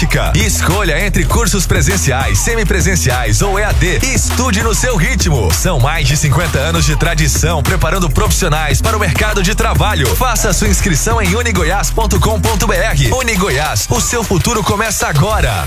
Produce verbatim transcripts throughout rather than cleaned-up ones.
prática. Escolha entre cursos presenciais, semipresenciais ou E A D e estude no seu ritmo. São mais de cinquenta anos de tradição preparando profissionais para o mercado de trabalho. Faça sua inscrição em unigoiás ponto com ponto br. Unigoiás, o seu futuro começa agora.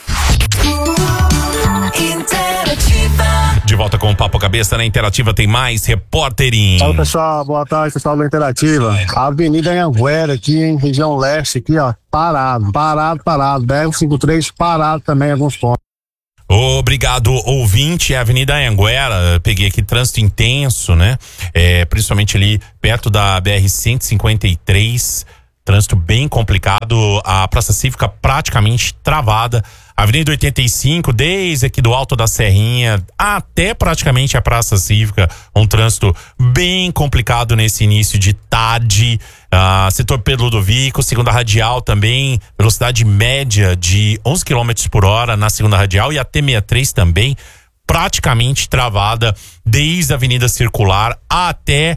De volta com o Papo Cabeça na Interativa, tem mais Repórterim. Fala pessoal, boa tarde pessoal da Interativa. A Avenida Anhanguera aqui em região leste aqui ó, parado, parado, parado, B R cinquenta e três parado também em alguns pontos. Obrigado, ouvinte. A Avenida Anhanguera, peguei aqui trânsito intenso, né? É, principalmente ali perto da B R cento e cinquenta e três, trânsito bem complicado, a Praça Cívica praticamente travada. Avenida oitenta e cinco, desde aqui do Alto da Serrinha até praticamente a Praça Cívica, um trânsito bem complicado nesse início de tarde. Uh, setor Pedro Ludovico, segunda radial também, velocidade média de onze quilômetros por hora na segunda radial, e a T sessenta e três também praticamente travada desde a Avenida Circular até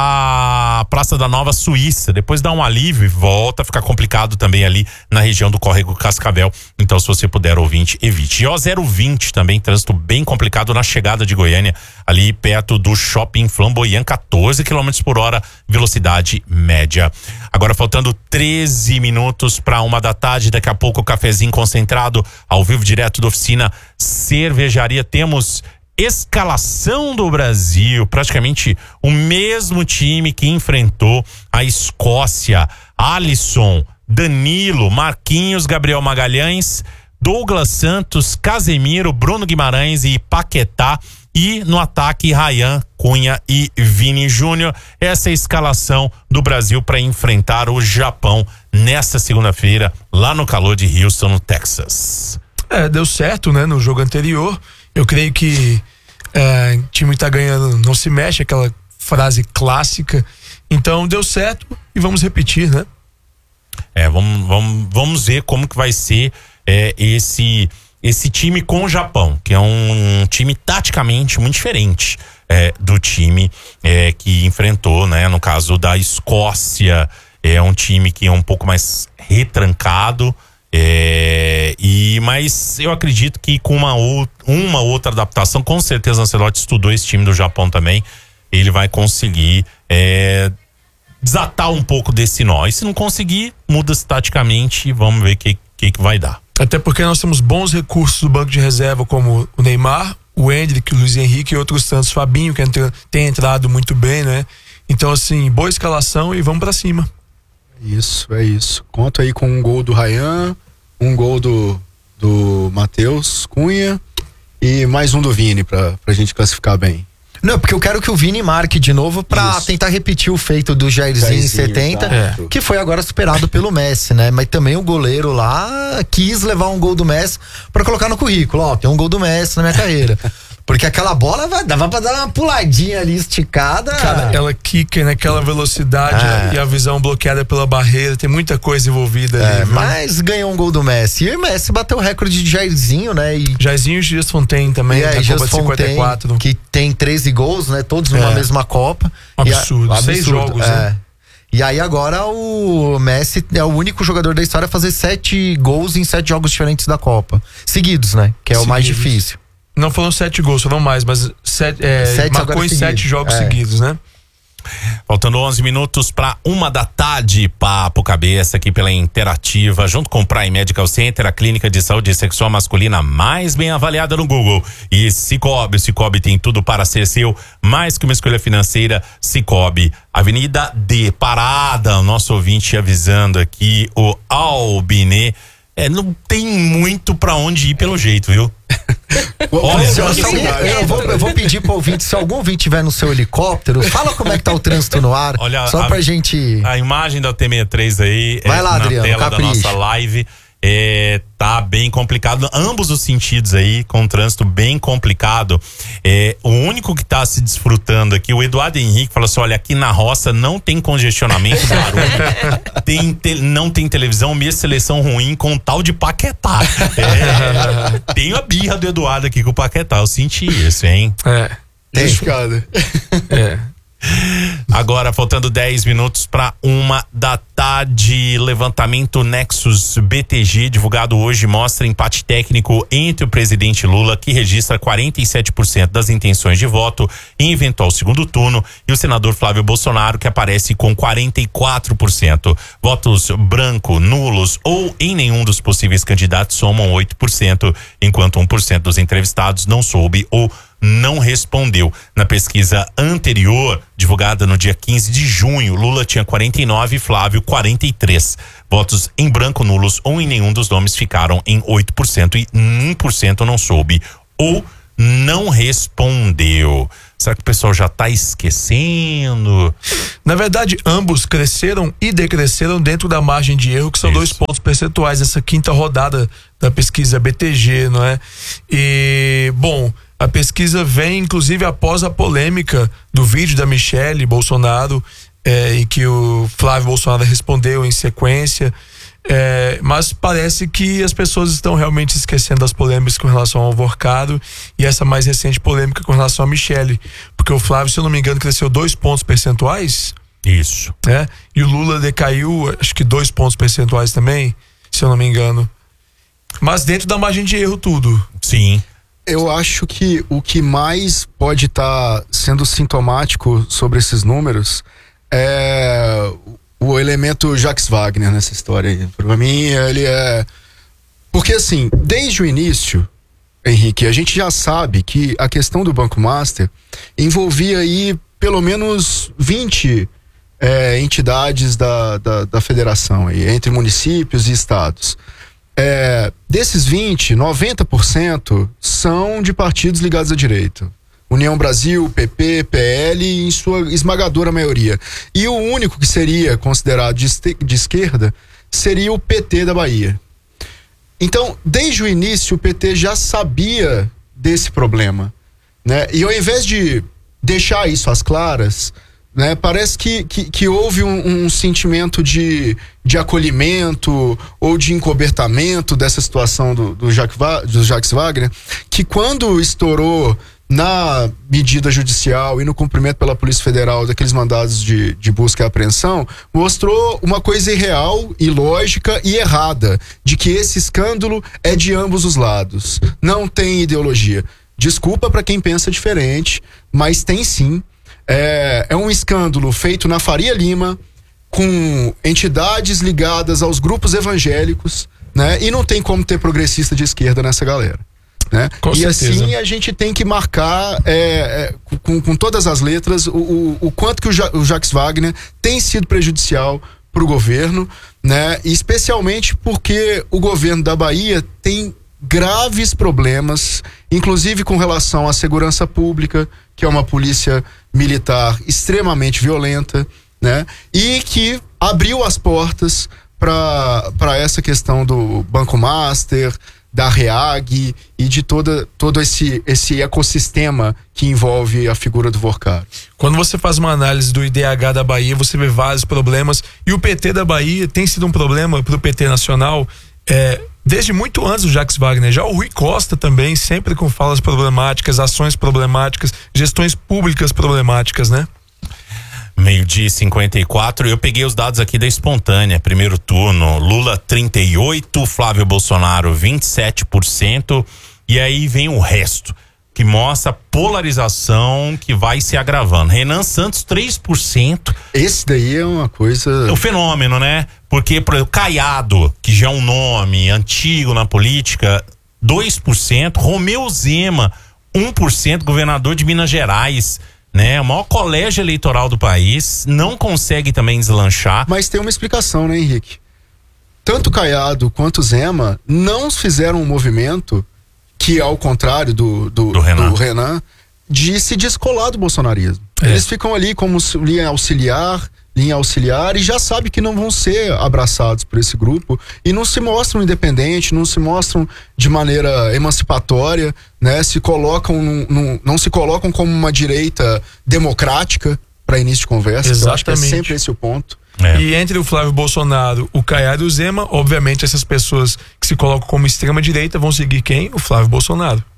a Praça da Nova Suíça. Depois dá um alívio e volta a ficar complicado também ali na região do Córrego Cascavel. Então, se você puder, ouvinte, evite. E ó, zero vinte também, trânsito bem complicado na chegada de Goiânia, ali perto do Shopping Flamboyant, quatorze quilômetros por hora, velocidade média. Agora faltando treze minutos para uma da tarde, daqui a pouco o cafezinho concentrado, ao vivo direto da oficina Cervejaria. Temos escalação do Brasil, praticamente o mesmo time que enfrentou a Escócia. Alisson, Danilo, Marquinhos, Gabriel Magalhães, Douglas Santos, Casemiro, Bruno Guimarães e Paquetá. E no ataque, Ryan, Cunha e Vini Júnior. Essa é a escalação do Brasil para enfrentar o Japão nesta segunda-feira, lá no calor de Houston, no Texas. É, deu certo, né, no jogo anterior. Eu creio que é, o time tá ganhando, não se mexe, aquela frase clássica. Então deu certo e vamos repetir, né? É, vamos, vamos, vamos ver como que vai ser é, esse, esse time com o Japão, que é um time taticamente muito diferente é, do time é, que enfrentou, né? No caso da Escócia, é um time que é um pouco mais retrancado. É, e, mas eu acredito que com uma, ou, uma outra adaptação, com certeza o Ancelotti estudou esse time do Japão também, ele vai conseguir é, desatar um pouco desse nó. E se não conseguir, muda-se taticamente e vamos ver o que, que, que vai dar. Até porque nós temos bons recursos do banco de reserva, como o Neymar, o Endrick, o Luiz Henrique e outros tantos, Fabinho, que tem entrado muito bem, né? Então, assim, boa escalação e vamos pra cima. Isso, é isso. Conto aí com um gol do Ryan, um gol do, do Matheus Cunha e mais um do Vini pra, pra gente classificar bem. Não, porque eu quero que o Vini marque de novo pra Isso. tentar repetir o feito do Jairzinho, Jairzinho em setenta, é. que foi agora superado pelo Messi, né? Mas também o goleiro lá quis levar um gol do Messi pra colocar no currículo. Ó, tem um gol do Messi na minha carreira. Porque aquela bola vai, dava pra dar uma puladinha ali, esticada. Cara, ela quica naquela velocidade é. e a visão bloqueada pela barreira, tem muita coisa envolvida é, ali. Mas ganhou um gol do Messi. E o Messi bateu o recorde de Jairzinho, né? E... Jairzinho e Gilles Fontaine também, é, da Copa de cinquenta e quatro. Que tem treze gols, né? Todos numa é. mesma Copa. Um absurdo, a, seis absurdo, jogos, é. né? E aí agora o Messi é o único jogador da história a fazer sete gols em sete jogos diferentes da Copa. Seguidos, né? Que é Seguidos. o mais difícil. Não foram sete gols, foram mais, mas sete, é, sete marcou em seguidos. sete jogos é. seguidos, né? Faltando onze minutos para uma da tarde, Papo Cabeça aqui pela Interativa, junto com o Prime Medical Center, a clínica de saúde sexual masculina mais bem avaliada no Google. E Cicobi, Cicobi tem tudo para ser seu, mais que uma escolha financeira. Cicobi, Avenida D, parada, o nosso ouvinte avisando aqui, o Albinê. É, não tem muito pra onde ir pelo jeito, viu? Olha, se alguém, eu, vou, eu vou pedir pro ouvinte, se algum ouvinte tiver no seu helicóptero, fala como é que tá o trânsito no ar. Olha, só a, pra gente. A imagem da T sessenta e três aí, vai é, lá, na Adriano, tela capricha. da nossa live. É, tá bem complicado, ambos os sentidos aí, com um trânsito bem complicado. É, o único que tá se desfrutando aqui, o Eduardo Henrique falou assim: olha, aqui na roça não tem congestionamento, barulho, tem te, não tem televisão, minha seleção ruim com tal de Paquetá. É, tem a birra do Eduardo aqui com o Paquetá, eu senti isso, hein? É, tem. É. Agora, faltando dez minutos para uma da tarde, levantamento Nexus B T G divulgado hoje mostra empate técnico entre o presidente Lula, que registra quarenta e sete por cento das intenções de voto em eventual segundo turno, e o senador Flávio Bolsonaro, que aparece com quarenta e quatro por cento. Votos branco, nulos ou em nenhum dos possíveis candidatos somam oito por cento, enquanto um por cento dos entrevistados não soube ou não respondeu. Na pesquisa anterior, divulgada no dia quinze de junho, Lula tinha quarenta e nove, Flávio quarenta e três. Votos em branco, nulos ou em nenhum dos nomes ficaram em oito por cento e um por cento não soube ou não respondeu. Será que o pessoal já está esquecendo? Na verdade, ambos cresceram e decresceram dentro da margem de erro, que são Isso. dois pontos percentuais nessa quinta rodada da pesquisa B T G, não é? E, bom, a pesquisa vem, inclusive, após a polêmica do vídeo da Michele Bolsonaro, é, em que o Flávio Bolsonaro respondeu em sequência. É, mas parece que as pessoas estão realmente esquecendo das polêmicas com relação ao Vorcado e essa mais recente polêmica com relação a Michele. Porque o Flávio, se eu não me engano, cresceu dois pontos percentuais. Isso. Né? E o Lula decaiu, acho que dois pontos percentuais também, se eu não me engano. Mas dentro da margem de erro, tudo. Sim. Eu acho que o que mais pode estar tá sendo sintomático sobre esses números é o elemento Jacques Wagner nessa história aí. Pra mim, ele é... Porque assim, desde o início, Henrique, a gente já sabe que a questão do Banco Master envolvia aí pelo menos vinte é, entidades da, da, da federação aí, entre municípios e estados. É, desses vinte, noventa por cento são de partidos ligados à direita. União Brasil, P P, P L, em sua esmagadora maioria. E o único que seria considerado de, de esquerda seria o P T da Bahia. Então, desde o início, o P T já sabia desse problema, né? E ao invés de deixar isso às claras, né, parece que, que, que houve um, um sentimento de, de acolhimento ou de encobertamento dessa situação do, do, Jacques, do Jacques Wagner, que quando estourou na medida judicial e no cumprimento pela Polícia Federal daqueles mandados de, de busca e apreensão, mostrou uma coisa irreal, ilógica e errada, de que esse escândalo é de ambos os lados, não tem ideologia. Desculpa para quem pensa diferente, mas tem sim. É, é um escândalo feito na Faria Lima, com entidades ligadas aos grupos evangélicos, né? E não tem como ter progressista de esquerda nessa galera, né? Com e certeza. Assim a gente tem que marcar é, é, com, com todas as letras o, o, o quanto que o, ja, o Jacques Wagner tem sido prejudicial para o governo, né? E especialmente porque o governo da Bahia tem graves problemas, inclusive com relação à segurança pública, que é uma polícia militar extremamente violenta, né? E que abriu as portas para para essa questão do Banco Master, da REAG e de toda, todo esse, esse ecossistema que envolve a figura do Vorcado. Quando você faz uma análise do I D H da Bahia, você vê vários problemas, e o P T da Bahia tem sido um problema para o P T nacional é, desde muito antes do Jacques Wagner. Já o Rui Costa também, sempre com falas problemáticas, ações problemáticas, gestões públicas problemáticas, né? Meio-dia e cinquenta e quatro, eu peguei os dados aqui da espontânea, primeiro turno, Lula trinta e oito, Flávio Bolsonaro vinte e sete por cento, e aí vem o resto, que mostra a polarização que vai se agravando. Renan Santos, três por cento. Esse daí é uma coisa... É o fenômeno, né? Porque, por exemplo, Caiado, que já é um nome antigo na política, dois por cento, Romeu Zema, um por cento, governador de Minas Gerais, né? O maior colégio eleitoral do país, não consegue também deslanchar. Mas tem uma explicação, né, Henrique? Tanto Caiado quanto Zema não fizeram um movimento que, ao contrário do, do, do, Renan. do Renan, de se descolar do bolsonarismo. É. Eles ficam ali como linha auxiliar, linha auxiliar, e já sabem que não vão ser abraçados por esse grupo, e não se mostram independentes, não se mostram de maneira emancipatória, né? Se colocam num, num, não se colocam como uma direita democrática para início de conversa. Exatamente. Eu acho que é sempre esse o ponto. É. E entre o Flávio Bolsonaro, o Caiado e o Zema, obviamente essas pessoas que se colocam como extrema direita vão seguir quem? O Flávio Bolsonaro.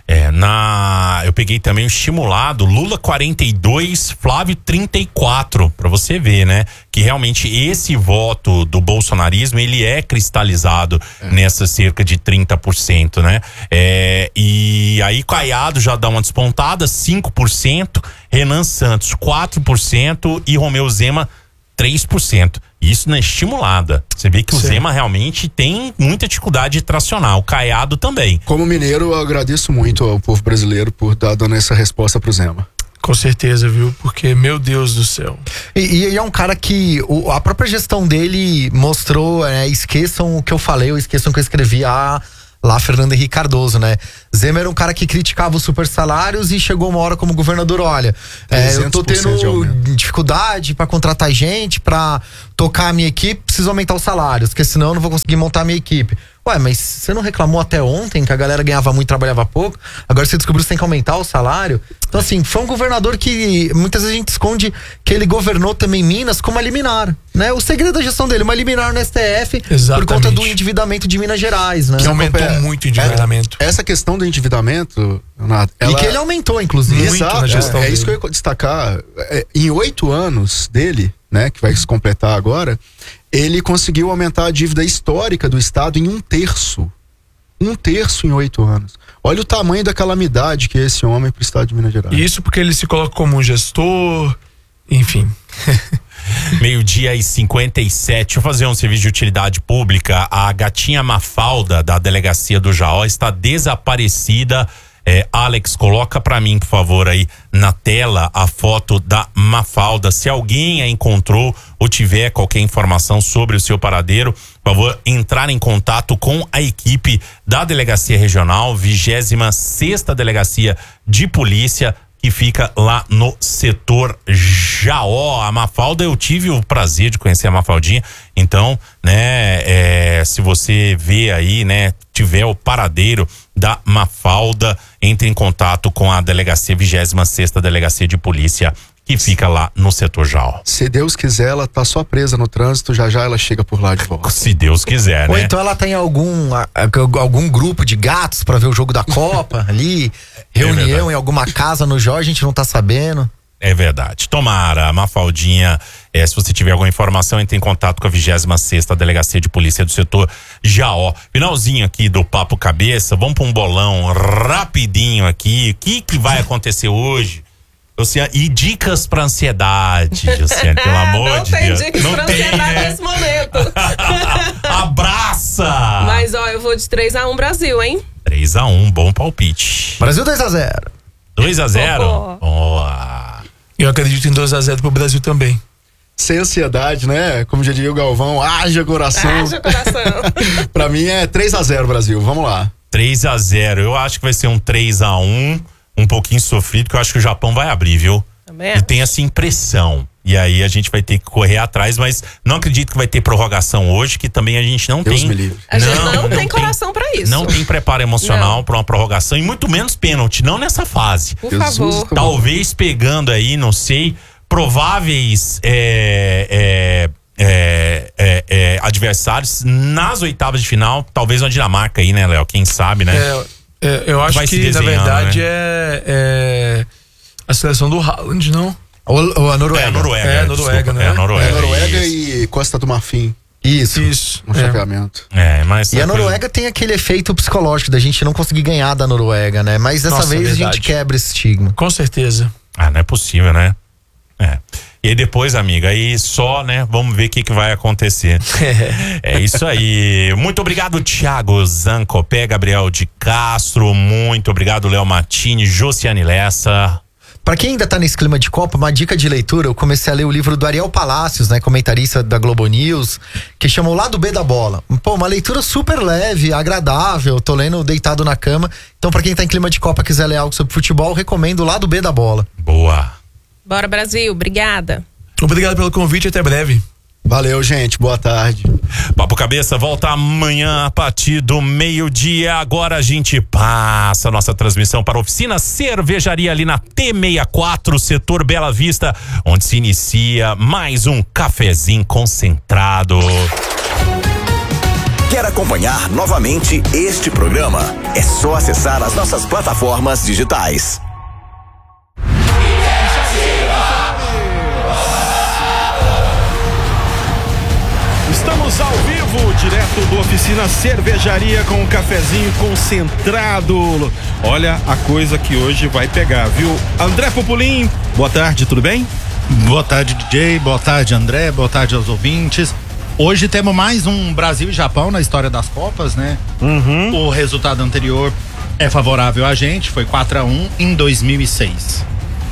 É, na, eu peguei também o estimulado, Lula quarenta e dois, Flávio trinta e quatro, pra você ver, né? Que realmente esse voto do bolsonarismo, ele é cristalizado é. nessa cerca de trinta por cento, né? É, e aí Caiado já dá uma despontada, cinco por cento, Renan Santos quatro por cento e Romeu Zema três por cento. Isso na estimulada. Você vê que Sim. o Zema realmente tem muita dificuldade de tracionar. O Caiado também. Como mineiro, eu agradeço muito ao povo brasileiro por dar dando essa resposta pro Zema. Com certeza, viu? Porque, meu Deus do céu. E, e é um cara que o, a própria gestão dele mostrou, é, esqueçam o que eu falei, ou esqueçam o que eu escrevi a... lá Fernando Henrique Cardoso, né? Zema era um cara que criticava os super salários e chegou uma hora como governador, olha, é, eu tô tendo dificuldade pra contratar gente, pra tocar a minha equipe, preciso aumentar os salários, porque senão eu não vou conseguir montar a minha equipe. Ué, mas você não reclamou até ontem que a galera ganhava muito e trabalhava pouco? Agora você descobriu que você tem que aumentar o salário? Então assim, foi um governador que muitas vezes a gente esconde que ele governou também Minas como a liminar, né? O segredo da gestão dele, uma liminar no S T F Exatamente. Por conta do endividamento de Minas Gerais, né? Que aumentou é, muito o endividamento. É, essa questão do endividamento, Renato, ela... E que ele aumentou, inclusive. Muito Exato, na gestão é, é isso que eu ia destacar. É, em oito anos dele, né, que vai se completar agora, ele conseguiu aumentar a dívida histórica do Estado em um terço. Um terço em oito anos. Olha o tamanho da calamidade que é esse homem para o Estado de Minas Gerais. Isso porque ele se coloca como um gestor, enfim. Meio-dia e cinquenta e sete. Deixa eu fazer um serviço de utilidade pública. A gatinha Mafalda da delegacia do Jaó está desaparecida. É, Alex, coloca pra mim, por favor, aí na tela a foto da Mafalda. Se alguém a encontrou ou tiver qualquer informação sobre o seu paradeiro, por favor, entrar em contato com a equipe da Delegacia Regional, vigésima sexta Delegacia de Polícia, que fica lá no setor Jaó. A Mafalda, eu tive o prazer de conhecer a Mafaldinha, então, né, é, se você vê aí, né, tiver o paradeiro da Mafalda, entre em contato com a delegacia, vigésima sexta Delegacia de Polícia, que fica lá no setor Jaó. Se Deus quiser, ela tá só presa no trânsito, já já ela chega por lá de volta. Se Deus quiser, né? Ou então ela tem algum, a, a, algum grupo de gatos pra ver o jogo da Copa ali, reunião é em alguma casa no Jó, a gente não tá sabendo. É verdade. Tomara, Mafaldinha, é, se você tiver alguma informação, entre em contato com a vigésima sexta Delegacia de Polícia do setor Jaó. Finalzinho aqui do Papo Cabeça, vamos para um bolão rapidinho aqui. O que que vai acontecer hoje? Luciane, e dicas pra ansiedade, Luciane, pelo amor de Deus. Não tem dicas pra ansiedade nesse momento. Abraça! Mas ó, eu vou de três a um Brasil, hein? três a um, bom palpite. Brasil dois a zero. dois a zero? Boa. Eu acredito em dois a zero pro Brasil também. Sem ansiedade, né? Como já diria o Galvão, haja coração. Haja coração. Pra mim é três a zero Brasil, vamos lá. três a zero, eu acho que vai ser um três a um, um pouquinho sofrido, que eu acho que o Japão vai abrir, viu? Também. E tem essa impressão. E aí a gente vai ter que correr atrás, mas não acredito que vai ter prorrogação hoje, que também a gente não Deus tem. Me livre. A gente não, não, não tem coração pra isso. Não tem preparo emocional pra uma prorrogação e muito menos pênalti, não nessa fase. Por Jesus favor. Talvez pegando aí, não sei, prováveis é, é, é, é, é, adversários nas oitavas de final, talvez uma Dinamarca aí, né, Léo? Quem sabe, né? É, é, eu acho Vai que na verdade, né? é, é a seleção do Haaland, não? Ou, ou a Noruega. É a Noruega. É, a Noruega, desculpa, né? É a Noruega, É Noruega isso. e Costa do Marfim. Isso. Isso. No é. chapeamento. É, mas E a Noruega tem aquele efeito psicológico da gente não conseguir ganhar da Noruega, né? Mas dessa Nossa, vez verdade. a gente quebra esse estigma. Com certeza. Ah, não é possível, né? É. E aí depois, amiga, aí só, né, vamos ver o que, que vai acontecer. É isso aí. Muito obrigado, Thiago Zancopé, Gabriel de Castro, muito obrigado, Léo Matini, Josiane Lessa. Pra quem ainda tá nesse clima de Copa, uma dica de leitura, eu comecei a ler o livro do Ariel Palacios, né, comentarista da Globo News, que chama O Lado B da Bola. Pô, uma leitura super leve, agradável, tô lendo deitado na cama. Então pra quem tá em clima de Copa, quiser ler algo sobre futebol, recomendo O Lado B da Bola. Boa. Bora, Brasil. Obrigada. Obrigado pelo convite, até breve. Valeu, gente. Boa tarde. Papo Cabeça volta amanhã a partir do meio-dia. Agora a gente passa a nossa transmissão para a oficina Cervejaria ali na T sessenta e quatro, setor Bela Vista, onde se inicia mais um cafezinho concentrado. Quer acompanhar novamente este programa? É só acessar as nossas plataformas digitais. Estamos ao vivo, direto do Oficina Cervejaria, com um cafezinho concentrado. Olha a coisa que hoje vai pegar, viu? André Popolin, boa tarde, tudo bem? Boa tarde, D J, boa tarde, André, boa tarde aos ouvintes. Hoje temos mais um Brasil e Japão na história das Copas, né? Uhum. O resultado anterior é favorável a gente, foi quatro a um em dois mil e seis.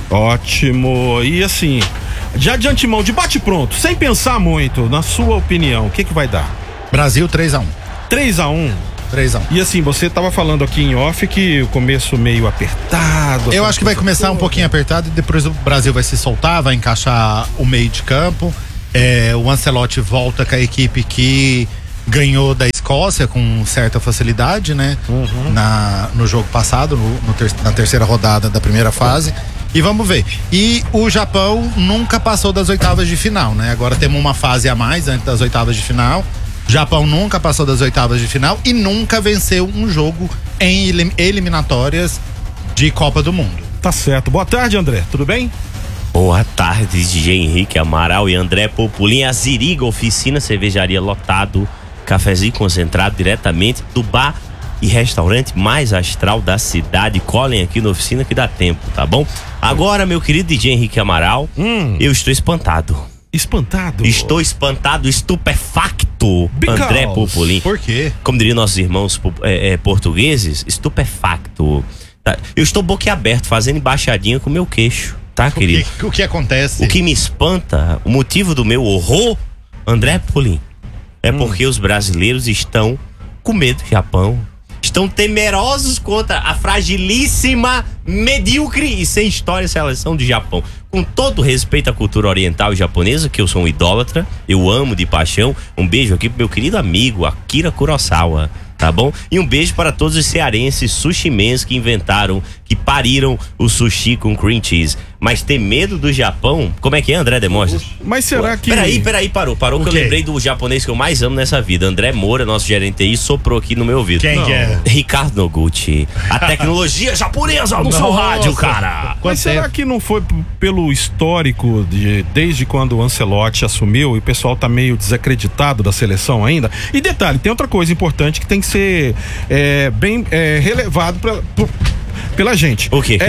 Ótimo, e assim, já de antemão, de bate pronto, sem pensar muito, na sua opinião, o que que vai dar? Brasil três a um. três a um? três a um. E assim, você estava falando aqui em off que o começo meio apertado. Eu acho que vai começar toda. um pouquinho apertado e depois o Brasil vai se soltar, vai encaixar o meio de campo. É, o Ancelotti volta com a equipe que ganhou da Escócia com certa facilidade, né? Uhum. Na, no jogo passado, no, no ter, na terceira rodada da primeira fase. E vamos ver. E o Japão nunca passou das oitavas de final, né? Agora temos uma fase a mais antes das oitavas de final. O Japão nunca passou das oitavas de final e nunca venceu um jogo em elim, eliminatórias de Copa do Mundo. Tá certo. Boa tarde, André. Tudo bem? Boa tarde, D J Henrique Amaral e André Popolin. A Ziriga Oficina Cervejaria lotado, cafezinho concentrado diretamente do bar e restaurante mais astral da cidade. Colhem aqui na oficina que dá tempo, tá bom? Agora, meu querido D J Henrique Amaral, hum. eu estou espantado. Espantado? Estou espantado, estupefacto, Because. André Popolin. Por quê? Como diriam nossos irmãos é, é, portugueses, estupefacto. Tá? Eu estou boquiaberto, fazendo embaixadinha com o meu queixo, tá, o querido? Que, o que acontece? O que me espanta, o motivo do meu horror, André Popolin, é hum. porque os brasileiros estão com medo do Japão. Estão temerosos contra a fragilíssima, medíocre e sem história seleção do Japão. Com todo respeito à cultura oriental e japonesa, que eu sou um idólatra, eu amo de paixão. Um beijo aqui pro meu querido amigo Akira Kurosawa, tá bom? E um beijo para todos os cearenses sushimens que inventaram, que pariram o sushi com cream cheese. Mas ter medo do Japão, como é que é, André Demonstra? Mas será que... Peraí, peraí, parou, parou que eu lembrei do japonês que eu mais amo nessa vida. André Moura, nosso gerente aí, soprou aqui no meu ouvido. Quem que é? Ricardo Noguchi. A tecnologia japonesa no seu rádio, cara. Mas será que não foi pelo histórico de, desde quando o Ancelotti assumiu e o pessoal tá meio desacreditado da seleção ainda? E detalhe, tem outra coisa importante que tem que ser é, bem é, relevado pra, pra, pela gente. O quê,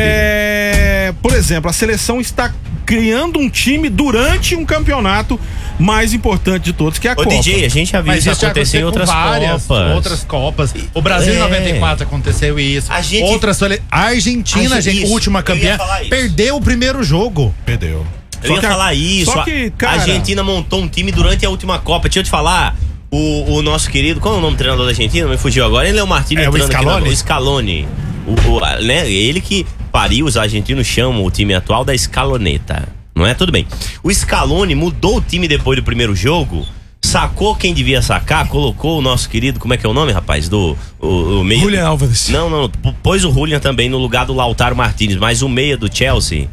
é, por exemplo, a seleção está criando um time durante um campeonato mais importante de todos, que é a Ô, Copa. D J, a gente já viu Mas isso acontecer em outras várias, Copas. Outras Copas. O Brasil em É. noventa e quatro aconteceu isso. A gente- Outras sole... A Argentina, A gente, gente- última isso, eu campeã, ia falar isso. perdeu o primeiro jogo. Perdeu. Eu Só ia que a- falar isso. Só a- que, a cara... Argentina montou um time durante a última Copa. Deixa eu te falar. O, o nosso querido, qual é o nome do treinador da Argentina? Me fugiu agora. Ele é o Martínez. É o Scaloni? O Scaloni. O, o, né? Ele que pariu, os argentinos chamam o time atual da escaloneta. Não é? Tudo bem. O Scaloni mudou o time depois do primeiro jogo, sacou quem devia sacar, colocou o nosso querido, como é que é o nome, rapaz? Do o, o meia. Julian Álvares. Não, não, p- pôs o Julian também no lugar do Lautaro Martínez, mas o meia do Chelsea.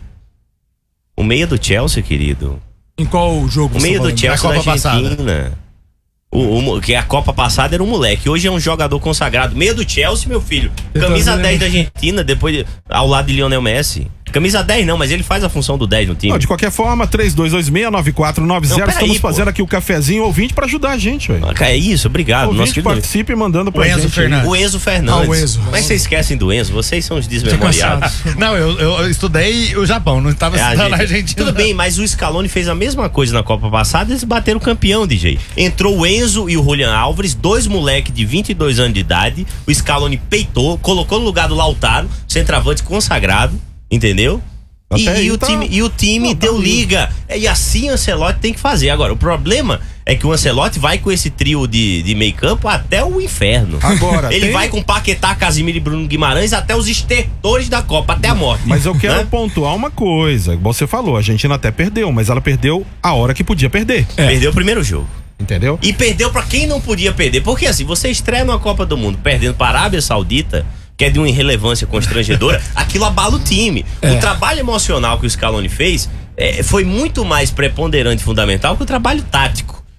O meia do Chelsea, querido. Em qual jogo? O você meia tá do falando? Chelsea Na da Copa Argentina. O, o- que a Copa passada era um moleque, hoje é um jogador consagrado. Meia do Chelsea, meu filho. Eu Camisa também. dez da Argentina, depois de- ao lado de Lionel Messi. Camisa dez não, mas ele faz a função do dez no time. Não, de qualquer forma, três dois dois seis, nove quatro nove zero. Não, peraí, Estamos pô. fazendo aqui o cafezinho ouvinte pra ajudar a gente, velho. É isso, obrigado. Nosso Ouvinte querido- participe mandando pra O Enzo gente. Fernandes. O Enzo Fernandes. Ah, o Enzo. Como é que vocês esquecem do Enzo? Vocês são os desmemoriados. Não, eu, eu, eu estudei o Japão, não estava É, a estudando a gente- Argentina. Tudo bem, mas o Scaloni fez a mesma coisa na Copa passada, eles bateram campeão, D J. Entrou o Enzo e o Julian Álvares, dois moleques de vinte e dois anos de idade. O Scaloni peitou, colocou no lugar do Lautaro, centroavante consagrado, entendeu? E, Até e aí o tá- time, e o time Não, tá deu lindo. liga. É, E assim o Ancelotti tem que fazer. Agora, o problema é que o Ancelotti vai com esse trio de, de meio campo até o inferno. Agora, Ele tem- vai com Paquetá, Casimiro e Bruno Guimarães até os estertores da Copa, até a morte. Mas eu quero Né? pontuar uma coisa. Você falou, a Argentina até perdeu, mas ela perdeu a hora que podia perder. Perdeu o primeiro jogo. Entendeu? E perdeu pra quem não podia perder. Porque assim, você estreia numa Copa do Mundo perdendo pra Arábia Saudita, que é de uma irrelevância constrangedora, aquilo abala o time. É. O trabalho emocional que o Scaloni fez é, foi muito mais preponderante e fundamental que o trabalho tático.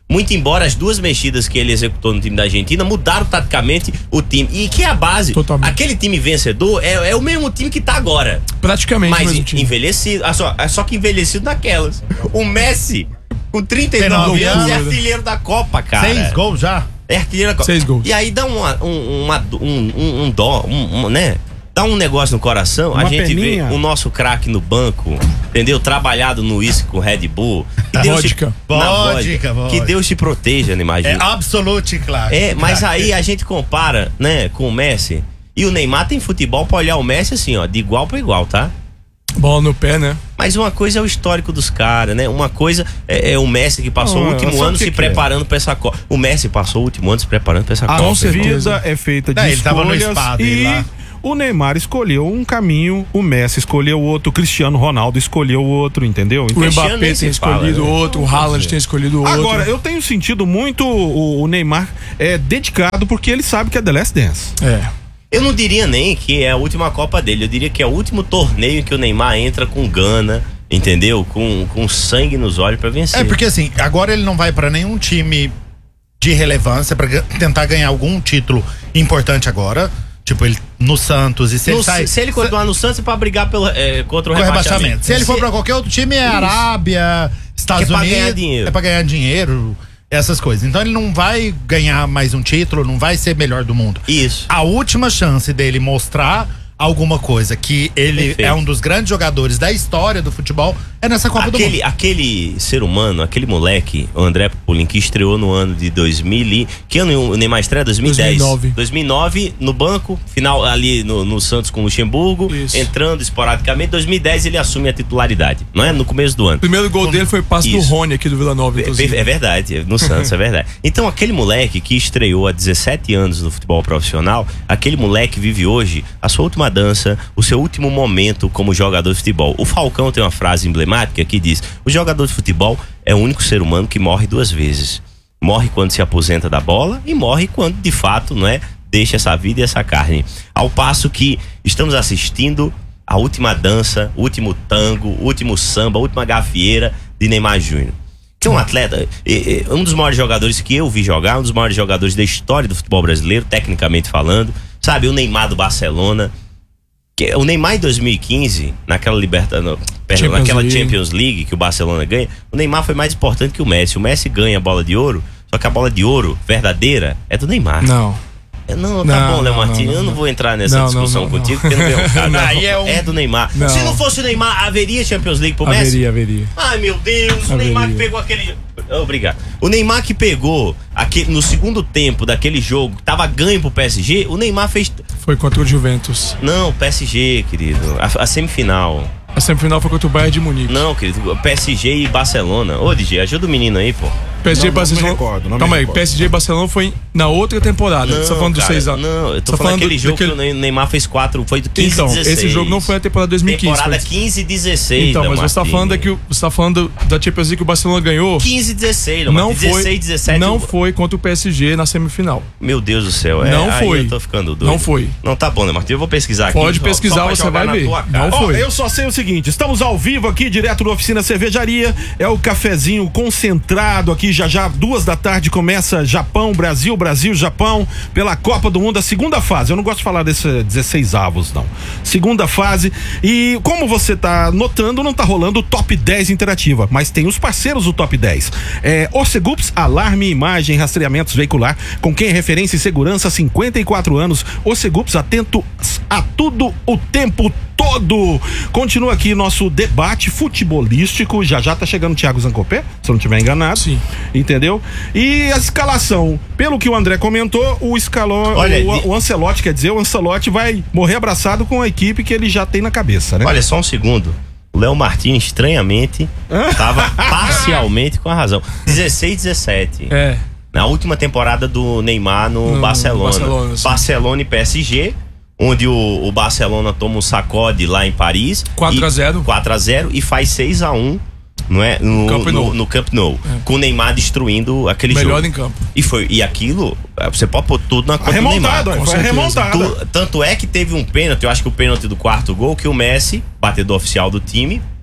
Muito embora as duas mexidas que ele executou no time da Argentina mudaram taticamente o time. E que é a base. Totalmente. Aquele time vencedor é, é o mesmo time que tá agora. Praticamente. Mas mesmo time. envelhecido. Ah, só, só que envelhecido daquelas. O Messi, com trinta e nove anos, é artilheiro da Copa, cara. Seis gols já? É artilheiro da Copa. Seis gols. E aí dá uma, um, uma, um, um, um dó, um, um, né? Dá um negócio no coração, Uma a gente peninha. vê o nosso craque no banco, entendeu? Trabalhado no uísque com Red Bull. Que Deus Vodka. te, na Vodka, vodka. vodka. Que Deus te proteja, Neymar. É absolute, claro. É, mas aí a gente compara, né, com o Messi. E o Neymar tem futebol pra olhar o Messi assim, ó, de igual pra igual, tá? Bola no pé, né? Mas uma coisa é o histórico dos caras, né? Uma coisa é, é o Messi que passou Não, o último sabe ano que se que preparando é? pra essa Copa. O Messi passou o último ano se preparando pra essa A Copa. nossa certeza. vida é feita de Não, ele tava no escolhas spa dele e lá. o Neymar escolheu um caminho, o Messi escolheu outro, o Cristiano Ronaldo escolheu outro, entendeu? O Então, Cristiano Mbappé nem tem se fala, escolhido né? outro, o Haaland tem escolhido outro. agora, eu tenho sentido muito o, o Neymar é, dedicado porque ele sabe que é The Last Dance. É. Eu não diria nem que é a última Copa dele, eu diria que é o último torneio em que o Neymar entra com gana, entendeu? Com, com sangue nos olhos pra vencer. É, porque assim, agora ele não vai pra nenhum time de relevância pra ga- tentar ganhar algum título importante agora. Tipo, ele no Santos e se No- ele sai. se ele continuar no Santos é pra brigar pelo, é, contra o com rebaixamento. rebaixamento. Se ele for pra qualquer outro time, é Arábia, Estados Que é pra Unidos. ganhar dinheiro. É pra ganhar dinheiro, essas coisas. Então ele não vai ganhar mais um título, não vai ser melhor do mundo. Isso. A última chance dele mostrar alguma coisa que ele Perfeito. é um dos grandes jogadores da história do futebol é nessa Copa do Aquele, Mundo. aquele ser humano, aquele moleque, o André Pupolin, que estreou no ano de dois mil e... Que ano o Neymar estreia? dois mil e dez. dois mil e nove. dois mil e nove, no banco, final ali no, no Santos com o Luxemburgo, Isso. entrando esporadicamente. dois mil e dez ele assume a titularidade, não é? No começo do ano. O primeiro gol dele foi passe do Isso. Rony aqui do Vila Nova, É, inclusive. é verdade, no Santos, é verdade. Então, aquele moleque que estreou há dezessete anos no futebol profissional, aquele moleque vive hoje a sua última dança, o seu último momento como jogador de futebol. O Falcão tem uma frase emblemática que diz: o jogador de futebol é o único ser humano que morre duas vezes. Morre quando se aposenta da bola e morre quando, de fato, não é, deixa essa vida e essa carne. Ao passo que estamos assistindo a última dança, o último tango, o último samba, a última gafieira de Neymar Júnior. Que é um atleta, é, é, um dos maiores jogadores que eu vi jogar, um dos maiores jogadores da história do futebol brasileiro, tecnicamente falando. Sabe, o Neymar do Barcelona. Que, o Neymar em dois mil e quinze, naquela Libertadores, perdão, Champions naquela League. Champions League que o Barcelona ganha, o Neymar foi mais importante que o Messi. O Messi ganha a bola de ouro, só que a bola de ouro verdadeira é do Neymar. Não. Não, tá Não, bom, Léo não, Martins, não, eu não não. vou entrar nessa Não, discussão não, não, contigo, não. porque não vem ao caso. Não, Aí é, um- é do Neymar. Não. Se não fosse o Neymar, haveria Champions League pro Messi? Haveria, haveria. Ai, meu Deus, o Haveria. Neymar que pegou aquele... Obrigado. O Neymar que pegou aquele, no segundo tempo daquele jogo, que tava ganho pro P S G, o Neymar fez... Foi contra o Juventus. Não, P S G, querido. A, a semifinal. A semifinal foi contra o Bayern de Munique. Não, querido. P S G e Barcelona. Ô, D J, ajuda o menino aí, pô. P S G e Não, não Barcelona. me recordo, não me Calma aí, recordo. P S G e Barcelona foi na outra temporada. Não, Você tá falando dos cara, seis anos. Não, eu tô Tá falando daquele jogo daquele- que o Neymar fez quatro, foi do quinze Então, e dezesseis. esse jogo não foi a temporada dois mil e quinze. Temporada foi- quinze e dezesseis, Então, Léo mas você tá Martins. falando que o- você tá falando da Champions League que o Barcelona ganhou. quinze e dezesseis, Léo Não Martins. foi, dezesseis, dezessete. não o- foi contra o P S G na semifinal. Meu Deus do céu. É, Não aí foi. eu tô ficando doido. Não foi. Não, tá bom, Léo Martins. Eu vou pesquisar aqui. Pode só- pesquisar, só pra você jogar vai na ver. tua cara. Não Ó, foi. eu só sei o seguinte, estamos ao vivo aqui, direto do Oficina Cervejaria, é o cafezinho concentrado aqui, já já, duas da tarde começa Japão, Brasil, Brasil, Japão, pela Copa do Mundo, a segunda fase, eu não gosto de falar desse dezesseis avos, não, segunda fase, e como você tá notando, não tá rolando o Top dez Interativa, mas tem os parceiros do Top dez, é Orcegups, alarme, imagem, rastreamentos veicular, com quem é referência em segurança há cinquenta e quatro anos, Orcegups, atento a tudo o tempo todo. Continua aqui nosso debate futebolístico. Já já tá chegando o Thiago Zancopé, se eu não estiver enganado. Sim. Entendeu? E a escalação, pelo que o André comentou, o escalão, Olha, o, de- o Ancelotti, quer dizer, o Ancelotti vai morrer abraçado com a equipe que ele já tem na cabeça, né? Olha, só um segundo. O Léo Martins, estranhamente, estava parcialmente com a razão. dezesseis, dezessete. É. Na última temporada do Neymar no, No Barcelona. Barcelona, sim. Barcelona e P S G, onde o, o Barcelona toma um sacode lá em Paris. quatro a zero. quatro a zero e faz seis a um, não é? No Camp Nou. no, no Camp Nou. É. Com o Neymar destruindo aquele Melhor jogo. em campo. E foi e aquilo, você pode pôr tudo na conta do Neymar. Remontado, com foi certeza. remontado. Tu- tanto é que teve um pênalti, eu acho que o pênalti do quarto gol, que o Messi, batedor oficial do time,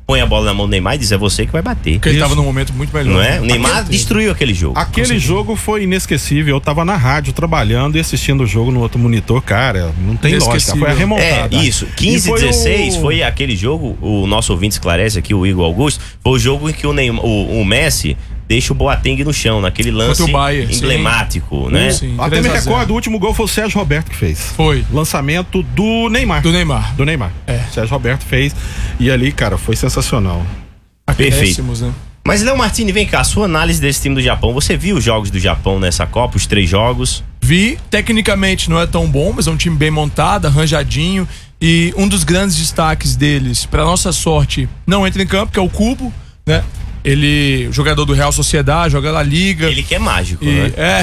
põe a bola na mão do Neymar e diz, é você que vai bater. Porque ele tava num momento muito melhor. Não é? O Neymar Aquele- destruiu aquele jogo. Aquele jogo foi inesquecível. Eu tava na rádio trabalhando e assistindo o jogo no outro monitor, cara. Não tem lógica. Inesquecível. Foi a remontada. É, isso. quinze E foi dezesseis o- foi aquele jogo, o nosso ouvinte esclarece aqui, o Igor Augusto, foi o jogo em que o, Neymar, o, o Messi deixa o Boateng no chão, naquele lance Contra o Bayern, emblemático, sim. né? Sim. Até me três a zero. recordo, o último gol foi o Sérgio Roberto que fez. Foi. Lançamento do Neymar. Do Neymar. Do Neymar. É. Sérgio Roberto fez. E ali, cara, foi sensacional. Perfeito. Acréscimos, né? Mas, Léo Martini, vem cá, a sua análise desse time do Japão. Você viu os jogos do Japão nessa Copa, os três jogos? Vi, tecnicamente não é tão bom, mas é um time bem montado, arranjadinho. E um dos grandes destaques deles, pra nossa sorte, não entra em campo, que é o Cubo, né? Ele, jogador do Real Sociedade, joga na Liga. Ele que é mágico, E, né? é.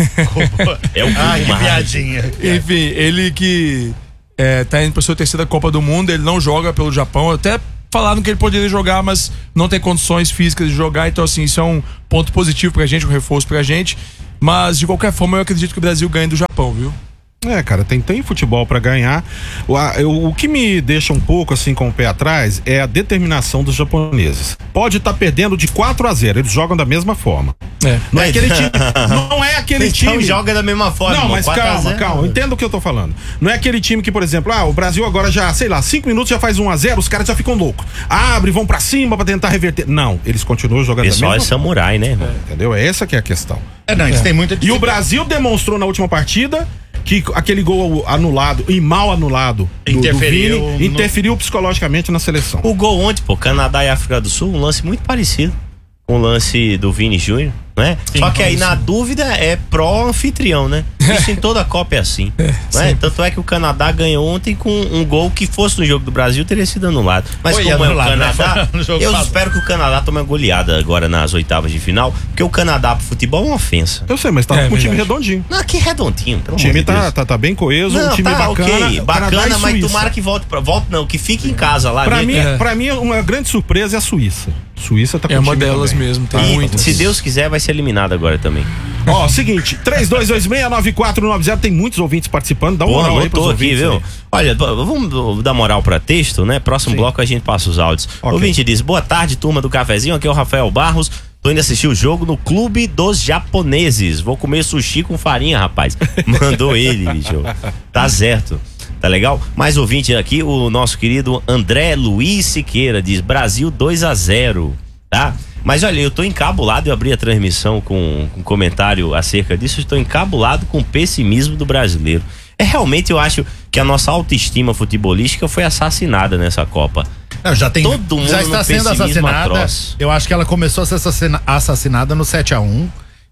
É o Ah, que mágico. piadinha. Enfim, ele que é, tá indo pra sua terceira Copa do Mundo, ele não joga pelo Japão. Até falaram que ele poderia jogar, mas não tem condições físicas de jogar. Então, assim, isso é um ponto positivo pra gente, um reforço pra gente. Mas, de qualquer forma, eu acredito que o Brasil ganha do Japão, viu? É, cara, tem, tem futebol pra ganhar. O, a- eu- o que me deixa um pouco assim com o pé atrás é a determinação dos japoneses. Pode estar perdendo de quatro a zero, eles jogam da mesma forma. É. Não é aquele time. Não é aquele Então time. joga da mesma forma. Não, mas quatro a calma, zero. calma. Entenda o que eu tô falando. Não é aquele time que, por exemplo, ah, o Brasil agora já, sei lá, cinco minutos já faz um a zero, os caras já ficam loucos. Abre, vão pra cima pra tentar reverter. Não, eles continuam jogando da Pessoal é mesma forma. samurai, né, irmão? Entendeu? É essa que é a questão. É, não, eles têm muita E o Brasil demonstrou na última partida que aquele gol anulado e mal anulado do, Interferiu do Vini no- interferiu psicologicamente na seleção. O gol ontem, pô, Canadá e África do Sul, um lance muito parecido com o lance do Vini Júnior, né? Sim, Só que aí, sim. na dúvida, é pró-anfitrião, né? Isso em toda a Copa é assim. né? Tanto é que o Canadá ganhou ontem com um gol que fosse no jogo do Brasil teria sido anulado. Mas Foi como anulado, é o né? Canadá, Foi no jogo eu passado. espero que o Canadá tome uma goleada agora nas oitavas de final, porque o Canadá pro futebol é uma ofensa. Eu sei, mas tá É, com um time verdade. redondinho. Não, que redondinho, pelo O amor time de tá, Deus. tá, tá bem coeso, Não, um time tá, bacana. ok, Canadá bacana, e mas Suíça. tomara que volte pra, volte não, que fique em casa lá. Pra né? mim, É. pra mim, uma grande surpresa é a Suíça. Suíça tá com É um uma time delas também. mesmo, tem Tá, muitas. Se Deus quiser, vai ser eliminado agora também. Ó, seguinte, três dois dois seis nove quatro nove zero, tem muitos ouvintes participando, dá uma Porra, moral aí pros lotou aqui, ouvintes viu? aí. Olha, b- vamos dar moral pra texto, né? Próximo Sim. bloco a gente passa os áudios. O Ok. ouvinte diz, boa tarde, turma do cafezinho, aqui é o Rafael Barros, tô indo assistir o jogo no Clube dos Japoneses, vou comer sushi com farinha, rapaz. Mandou ele, bicho. Tá certo. Tá legal? Mais ouvinte aqui, o nosso querido André Luiz Siqueira diz, Brasil dois a zero, tá? Mas olha, eu tô encabulado, eu abri a transmissão com um comentário acerca disso, eu estou encabulado com o pessimismo do brasileiro. É realmente, eu acho que a nossa autoestima futebolística foi assassinada nessa Copa. Não, já tem, Todo mundo já no está sendo pessimismo assassinada. atroz. Eu acho que ela começou a ser assassina- assassinada no sete a um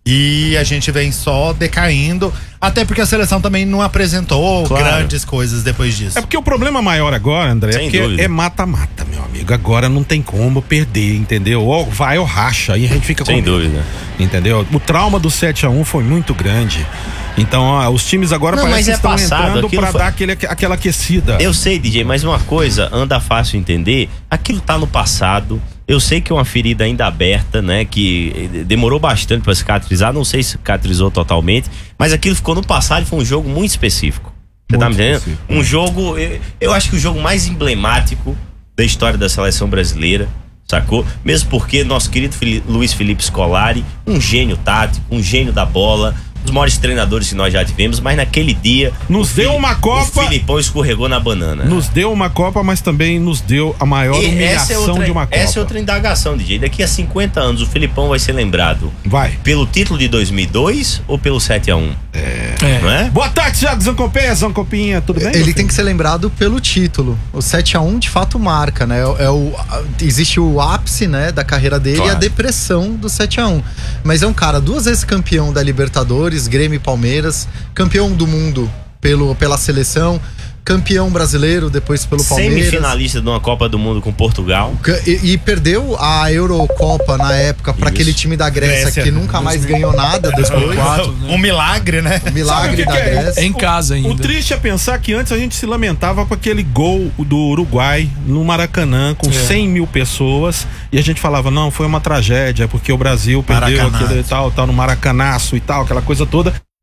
e a gente vem só decaindo, até porque a seleção também não apresentou Claro. grandes coisas depois disso. É porque o problema maior agora, André, Sem é porque dúvida. é mata-mata, meu amigo. Agora não tem como perder, entendeu? Ou vai ou racha, aí a gente fica com Sem medo, dúvida. entendeu? O trauma do sete a um foi muito grande. Então, ó, os times agora Não, parece mas que é estão passado, entrando aquilo pra foi- dar aquele, aquela aquecida. Eu sei, D J, mas uma coisa anda fácil entender, aquilo tá no passado. Eu sei que é uma ferida ainda aberta, né? Que demorou bastante pra cicatrizar, não sei se cicatrizou totalmente, mas aquilo ficou no passado e foi um jogo muito específico. Você tá me entendendo? específico. Um jogo, eu, eu acho que o jogo mais emblemático da história da seleção brasileira, sacou? Mesmo porque nosso querido Fili- Luiz Felipe Scolari, um gênio tático, um gênio da bola, um dos maiores treinadores que nós já tivemos, mas naquele dia Nos o deu Fili- uma Copa- O Filipão escorregou na banana. Nos deu uma Copa, mas também nos deu a maior E humilhação essa é outra, de uma Copa. essa é outra indagação, D J. Daqui a cinquenta anos o Filipão vai ser lembrado Vai. pelo título de dois mil e dois ou pelo sete a um? É. Não é? Boa tarde, Thiago Zancopé, Zancopinha, tudo bem? Ele tem que ser lembrado pelo título. O sete a um de fato marca, né? É o, a- existe o ápice, né, da carreira dele Claro. e a depressão do sete a um. Mas é um cara duas vezes campeão da Libertadores, Grêmio e Palmeiras, campeão do mundo pelo, pela seleção, campeão brasileiro depois pelo Palmeiras. Semifinalista de uma Copa do Mundo com Portugal. Ca- E, e perdeu a Eurocopa na época para Isso. aquele time da Grécia, Grécia. que nunca mais ganhou nada depois. Quatro, né? Um milagre, né? O milagre Sabe o da que que é? Grécia. É em casa ainda. O triste é pensar que antes a gente se lamentava com aquele gol do Uruguai no Maracanã com É. cem mil pessoas e a gente falava, não, foi uma tragédia porque o Brasil perdeu Maracanaço. aquilo e tal, tal, no Maracanaço e tal, aquela coisa toda.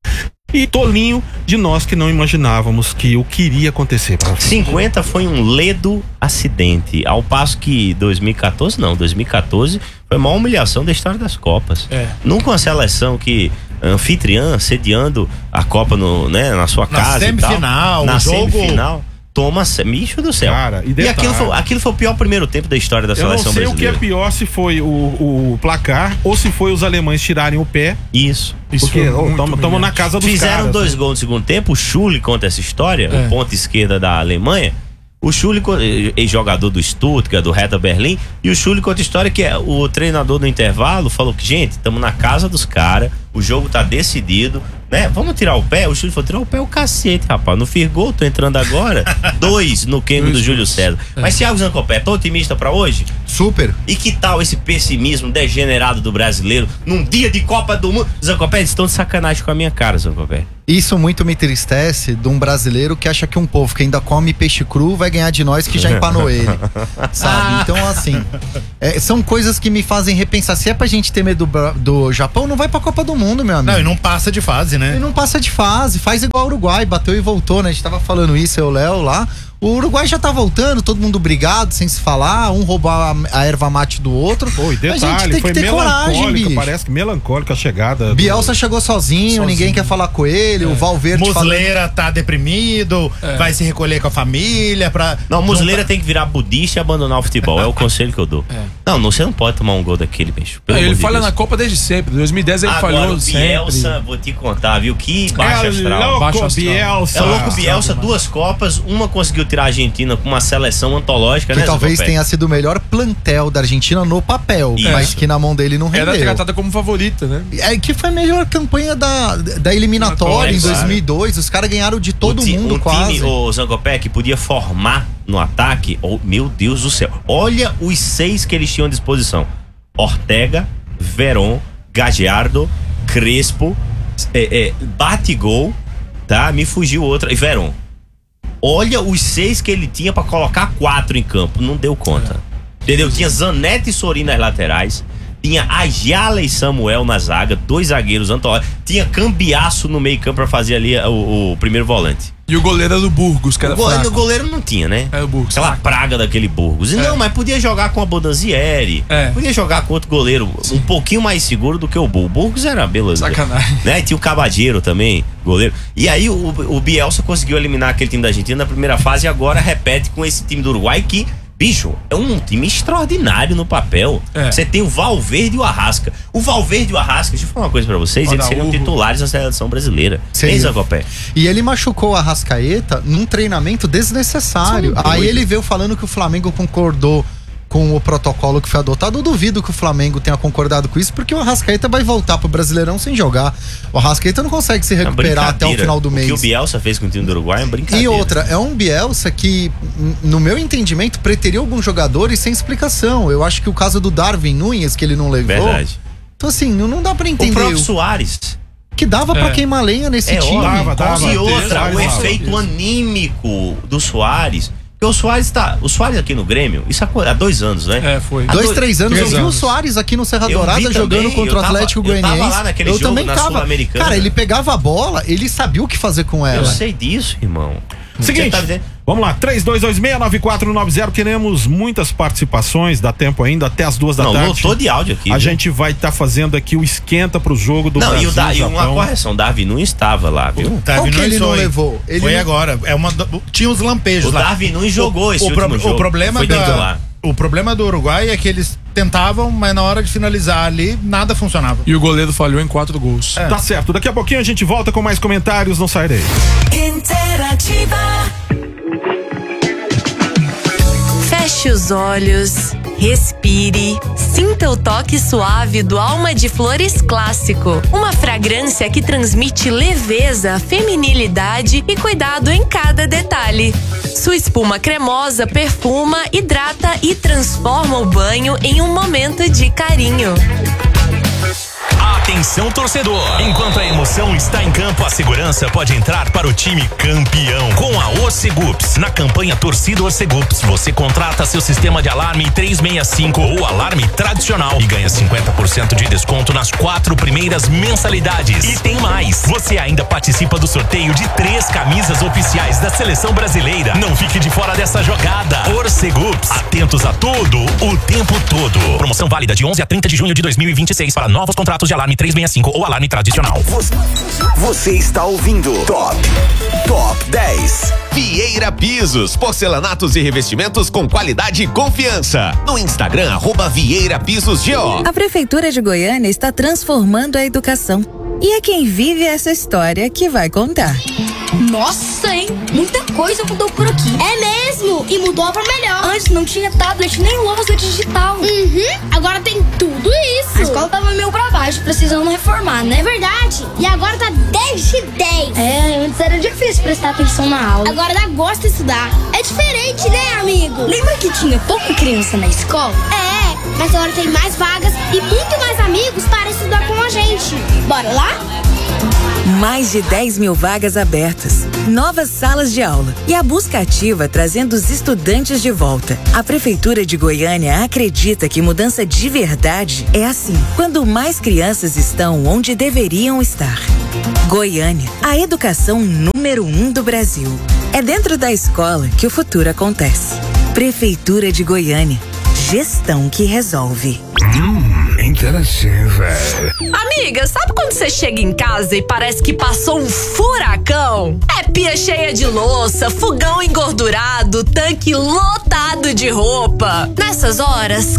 e tolinho de nós que não imaginávamos que o que iria acontecer. cinquenta foi um ledo acidente, ao passo que dois mil e catorze não, dois mil e catorze foi a maior humilhação da história das Copas. É. Nunca uma seleção que anfitriã sediando a Copa no, né, na sua Na casa semifinal, e tal, na o jogo... semifinal. Toma, micho do céu. Cara, e, e detalhe, aquilo, foi, aquilo foi o pior primeiro tempo da história da eu não seleção sei brasileira. o que é pior, se foi o, o placar ou se foi os alemães tirarem o pé. Isso. Porque estamos na casa dos Fizeram caras. dois gols no segundo tempo. O Schürrle conta essa história, É. o ponta esquerda da Alemanha. O Schürrle, ex-jogador do Stuttgart, do Hertha Berlim, e o Schürrle conta a história que é, o treinador no intervalo falou que, gente, estamos na casa dos caras, o jogo tá decidido, né? Vamos tirar o pé? O Schürrle falou, tirar o pé é o cacete, rapaz. Não fiz gol, tô entrando agora. Dois no Kengo do Júlio César. É. Mas Thiago Zancopé, tá otimista pra hoje? Super. E que tal esse pessimismo degenerado do brasileiro num dia de Copa do Mundo? Zancopé, eles estão de sacanagem com a minha cara, Zancopé. Isso muito me entristece de um brasileiro que acha que um povo que ainda come peixe cru vai ganhar de nós que já empanou ele. Sabe? Então, assim, é, são coisas que me fazem repensar. Se é pra gente ter medo do, do Japão, não vai pra Copa do Mundo, meu amigo. Não, e não passa de fase, né? E não passa de fase, faz igual o Uruguai, bateu e voltou, né? A gente tava falando isso, eu, Léo, lá. O Uruguai já tá voltando, todo mundo brigado, sem se falar, um roubar a, a erva mate do outro. Pô, e detalhe, a gente tem foi que ter coragem, bicho. Parece que melancólica a chegada. Do... Bielsa chegou sozinho, sozinho, ninguém quer falar com ele, é. o Valverde Muslera falando... tá deprimido, é. vai se recolher com a família pra... Não, Muslera tem que virar budista e abandonar o futebol, é o conselho que eu dou. É. Não, você não pode tomar um gol daquele, bicho. Não, ele falha Deus. na Copa desde sempre, dois mil e dez ele Agora, falhou o Bielsa, sempre. vou te contar, viu, que baixa é astral. Louco baixa astral. Bielsa. É louco Bielsa, duas Copas, uma conseguiu tirar a Argentina com uma seleção antológica, que né? talvez Zé tenha sido o melhor plantel da Argentina no papel, Isso. mas que na mão dele não rendeu. Era tratada como favorita, né? É que foi a melhor campanha da, da eliminatória é, em dois mil e dois, os caras ganharam de todo ti, mundo um quase. Time, o Zancopé, que podia formar no ataque, oh, meu Deus do céu, olha os seis que eles tinham à disposição: Ortega, Verón, Gagliardo, Crespo, é, é, Batigol, tá? Me fugiu outra, e Verón. Olha os seis que ele tinha pra colocar quatro em campo. Não deu conta. É. Entendeu? Tinha Zanetti e Sorin nas laterais. Tinha Ayala e Samuel na zaga. Dois zagueiros antológicos. Tinha Cambiasso no meio campo pra fazer ali o, o primeiro volante. E o goleiro era do Burgos, que era o goleiro, fraco. O goleiro não tinha, né? É o Burgos. Aquela praga daquele Burgos. E é. Não, mas podia jogar com a Bodanzieri. É. Podia jogar com outro goleiro. Sim. Um pouquinho mais seguro do que o Burgos. O Burgos era beleza. Sacanagem. Né? E tinha o Cabadeiro também, goleiro. E aí o, o Bielsa conseguiu eliminar aquele time da Argentina na primeira fase e agora repete com esse time do Uruguai que... Bicho, é um time extraordinário no papel. Você é. tem o Valverde e o Arrasca. O Valverde e o Arrasca, deixa eu falar uma coisa pra vocês, Olha, eles seriam o... titulares da seleção brasileira. Tem Zancopé. E ele machucou o Arrascaeta num treinamento desnecessário. Sim, Aí ele veio falando que o Flamengo concordou com o protocolo que foi adotado. Eu duvido que o Flamengo tenha concordado com isso, porque o Arrascaeta vai voltar pro Brasileirão sem jogar. O Arrascaeta não consegue se recuperar até o final do mês. O que o Bielsa fez com o time do Uruguai é brincadeira. E outra, é um Bielsa que, no meu entendimento, preteriu alguns jogadores sem explicação. Eu acho que o caso do Darwin Nunes, que ele não levou... Verdade. Então assim, não, não dá pra entender. O próprio Soares... Que dava é. pra queimar lenha nesse é, time. Dava, dava. E outra, Soares, o efeito isso. anímico do Soares... Porque o Soares tá. O Soares aqui no Grêmio, isso há dois anos, né? É, foi. Há dois, dois, três anos. Três eu vi anos. o Soares aqui no Serra Dourada jogando também, contra o Atlético tava, Goianiense. Eu tava lá naquele eu jogo também na tava. Sul-Americana. Cara, ele pegava a bola, ele sabia o que fazer com ela. Eu sei disso, irmão. Seguinte, tá vamos lá, três dois dois seis nove quatro nove zero, queremos muitas participações, dá tempo ainda, até as duas da Não, tarde. Não, lotou de áudio aqui. A viu? gente vai estar tá fazendo aqui o esquenta pro jogo do não, Brasil. Não, e, da, e uma correção, Darwin não estava lá, viu? O Darwin Qual que ele foi. não levou? Ele foi não... agora, é uma, tinha uns lampejos o lá. O Darwin não jogou o, esse o último pro, jogo. O problema, foi da, o problema do Uruguai é que eles tentavam, mas na hora de finalizar ali, nada funcionava. E o goleiro falhou em quatro gols. É. Tá certo, daqui a pouquinho a gente volta com mais comentários, não sai daí. Interativa. Feche os olhos, respire, sinta o toque suave do Alma de Flores Clássico. Uma fragrância que transmite leveza, feminilidade e cuidado em cada detalhe. Sua espuma cremosa perfuma, hidrata e transforma o banho em um momento de carinho. Atenção, torcedor! Enquanto a emoção está em campo, a segurança pode entrar para o time campeão. Com a Orcegups, na campanha Torcida Orcegups, você contrata seu sistema de alarme três sessenta e cinco ou alarme tradicional e ganha cinquenta por cento de desconto nas quatro primeiras mensalidades. E tem mais! Você ainda participa do sorteio de três camisas oficiais da Seleção Brasileira. Não fique de fora dessa jogada. Orcegups, atentos a tudo, o tempo todo. Promoção válida de onze a trinta de junho de dois mil e vinte e seis para novos contratos de alarme trezentos e sessenta e cinco ou alarme tradicional. Você, você está ouvindo Top Top dez. Vieira Pisos, porcelanatos e revestimentos com qualidade e confiança. No Instagram, arroba Vieira Pisos G O. A Prefeitura de Goiânia está transformando a educação. E é quem vive essa história que vai contar. Nossa, hein? Muita coisa mudou por aqui. É mesmo? E mudou pra melhor. Antes não tinha tablet nem lousa digital. Uhum. Agora tem tudo isso. A escola tava meio pra baixo, precisando reformar, né? É verdade. E agora tá dez de dez. É, antes era difícil prestar atenção na aula. Agora dá gosto de estudar. É diferente, né, amigo? Lembra que tinha pouca criança na escola? É, mas agora tem mais vagas e muito mais amigos para estudar com a gente. Bora lá? Mais de dez mil vagas abertas, novas salas de aula e a busca ativa trazendo os estudantes de volta. A Prefeitura de Goiânia acredita que mudança de verdade é assim, quando mais crianças estão onde deveriam estar. Goiânia, a educação número um do Brasil. É dentro da escola que o futuro acontece. Prefeitura de Goiânia, gestão que resolve. Hum, interativa. Amiga, sabe quando você chega em casa e parece que passou um furacão? É pia cheia de louça, fogão engordurado, tanque lotado de roupa. Nessas horas,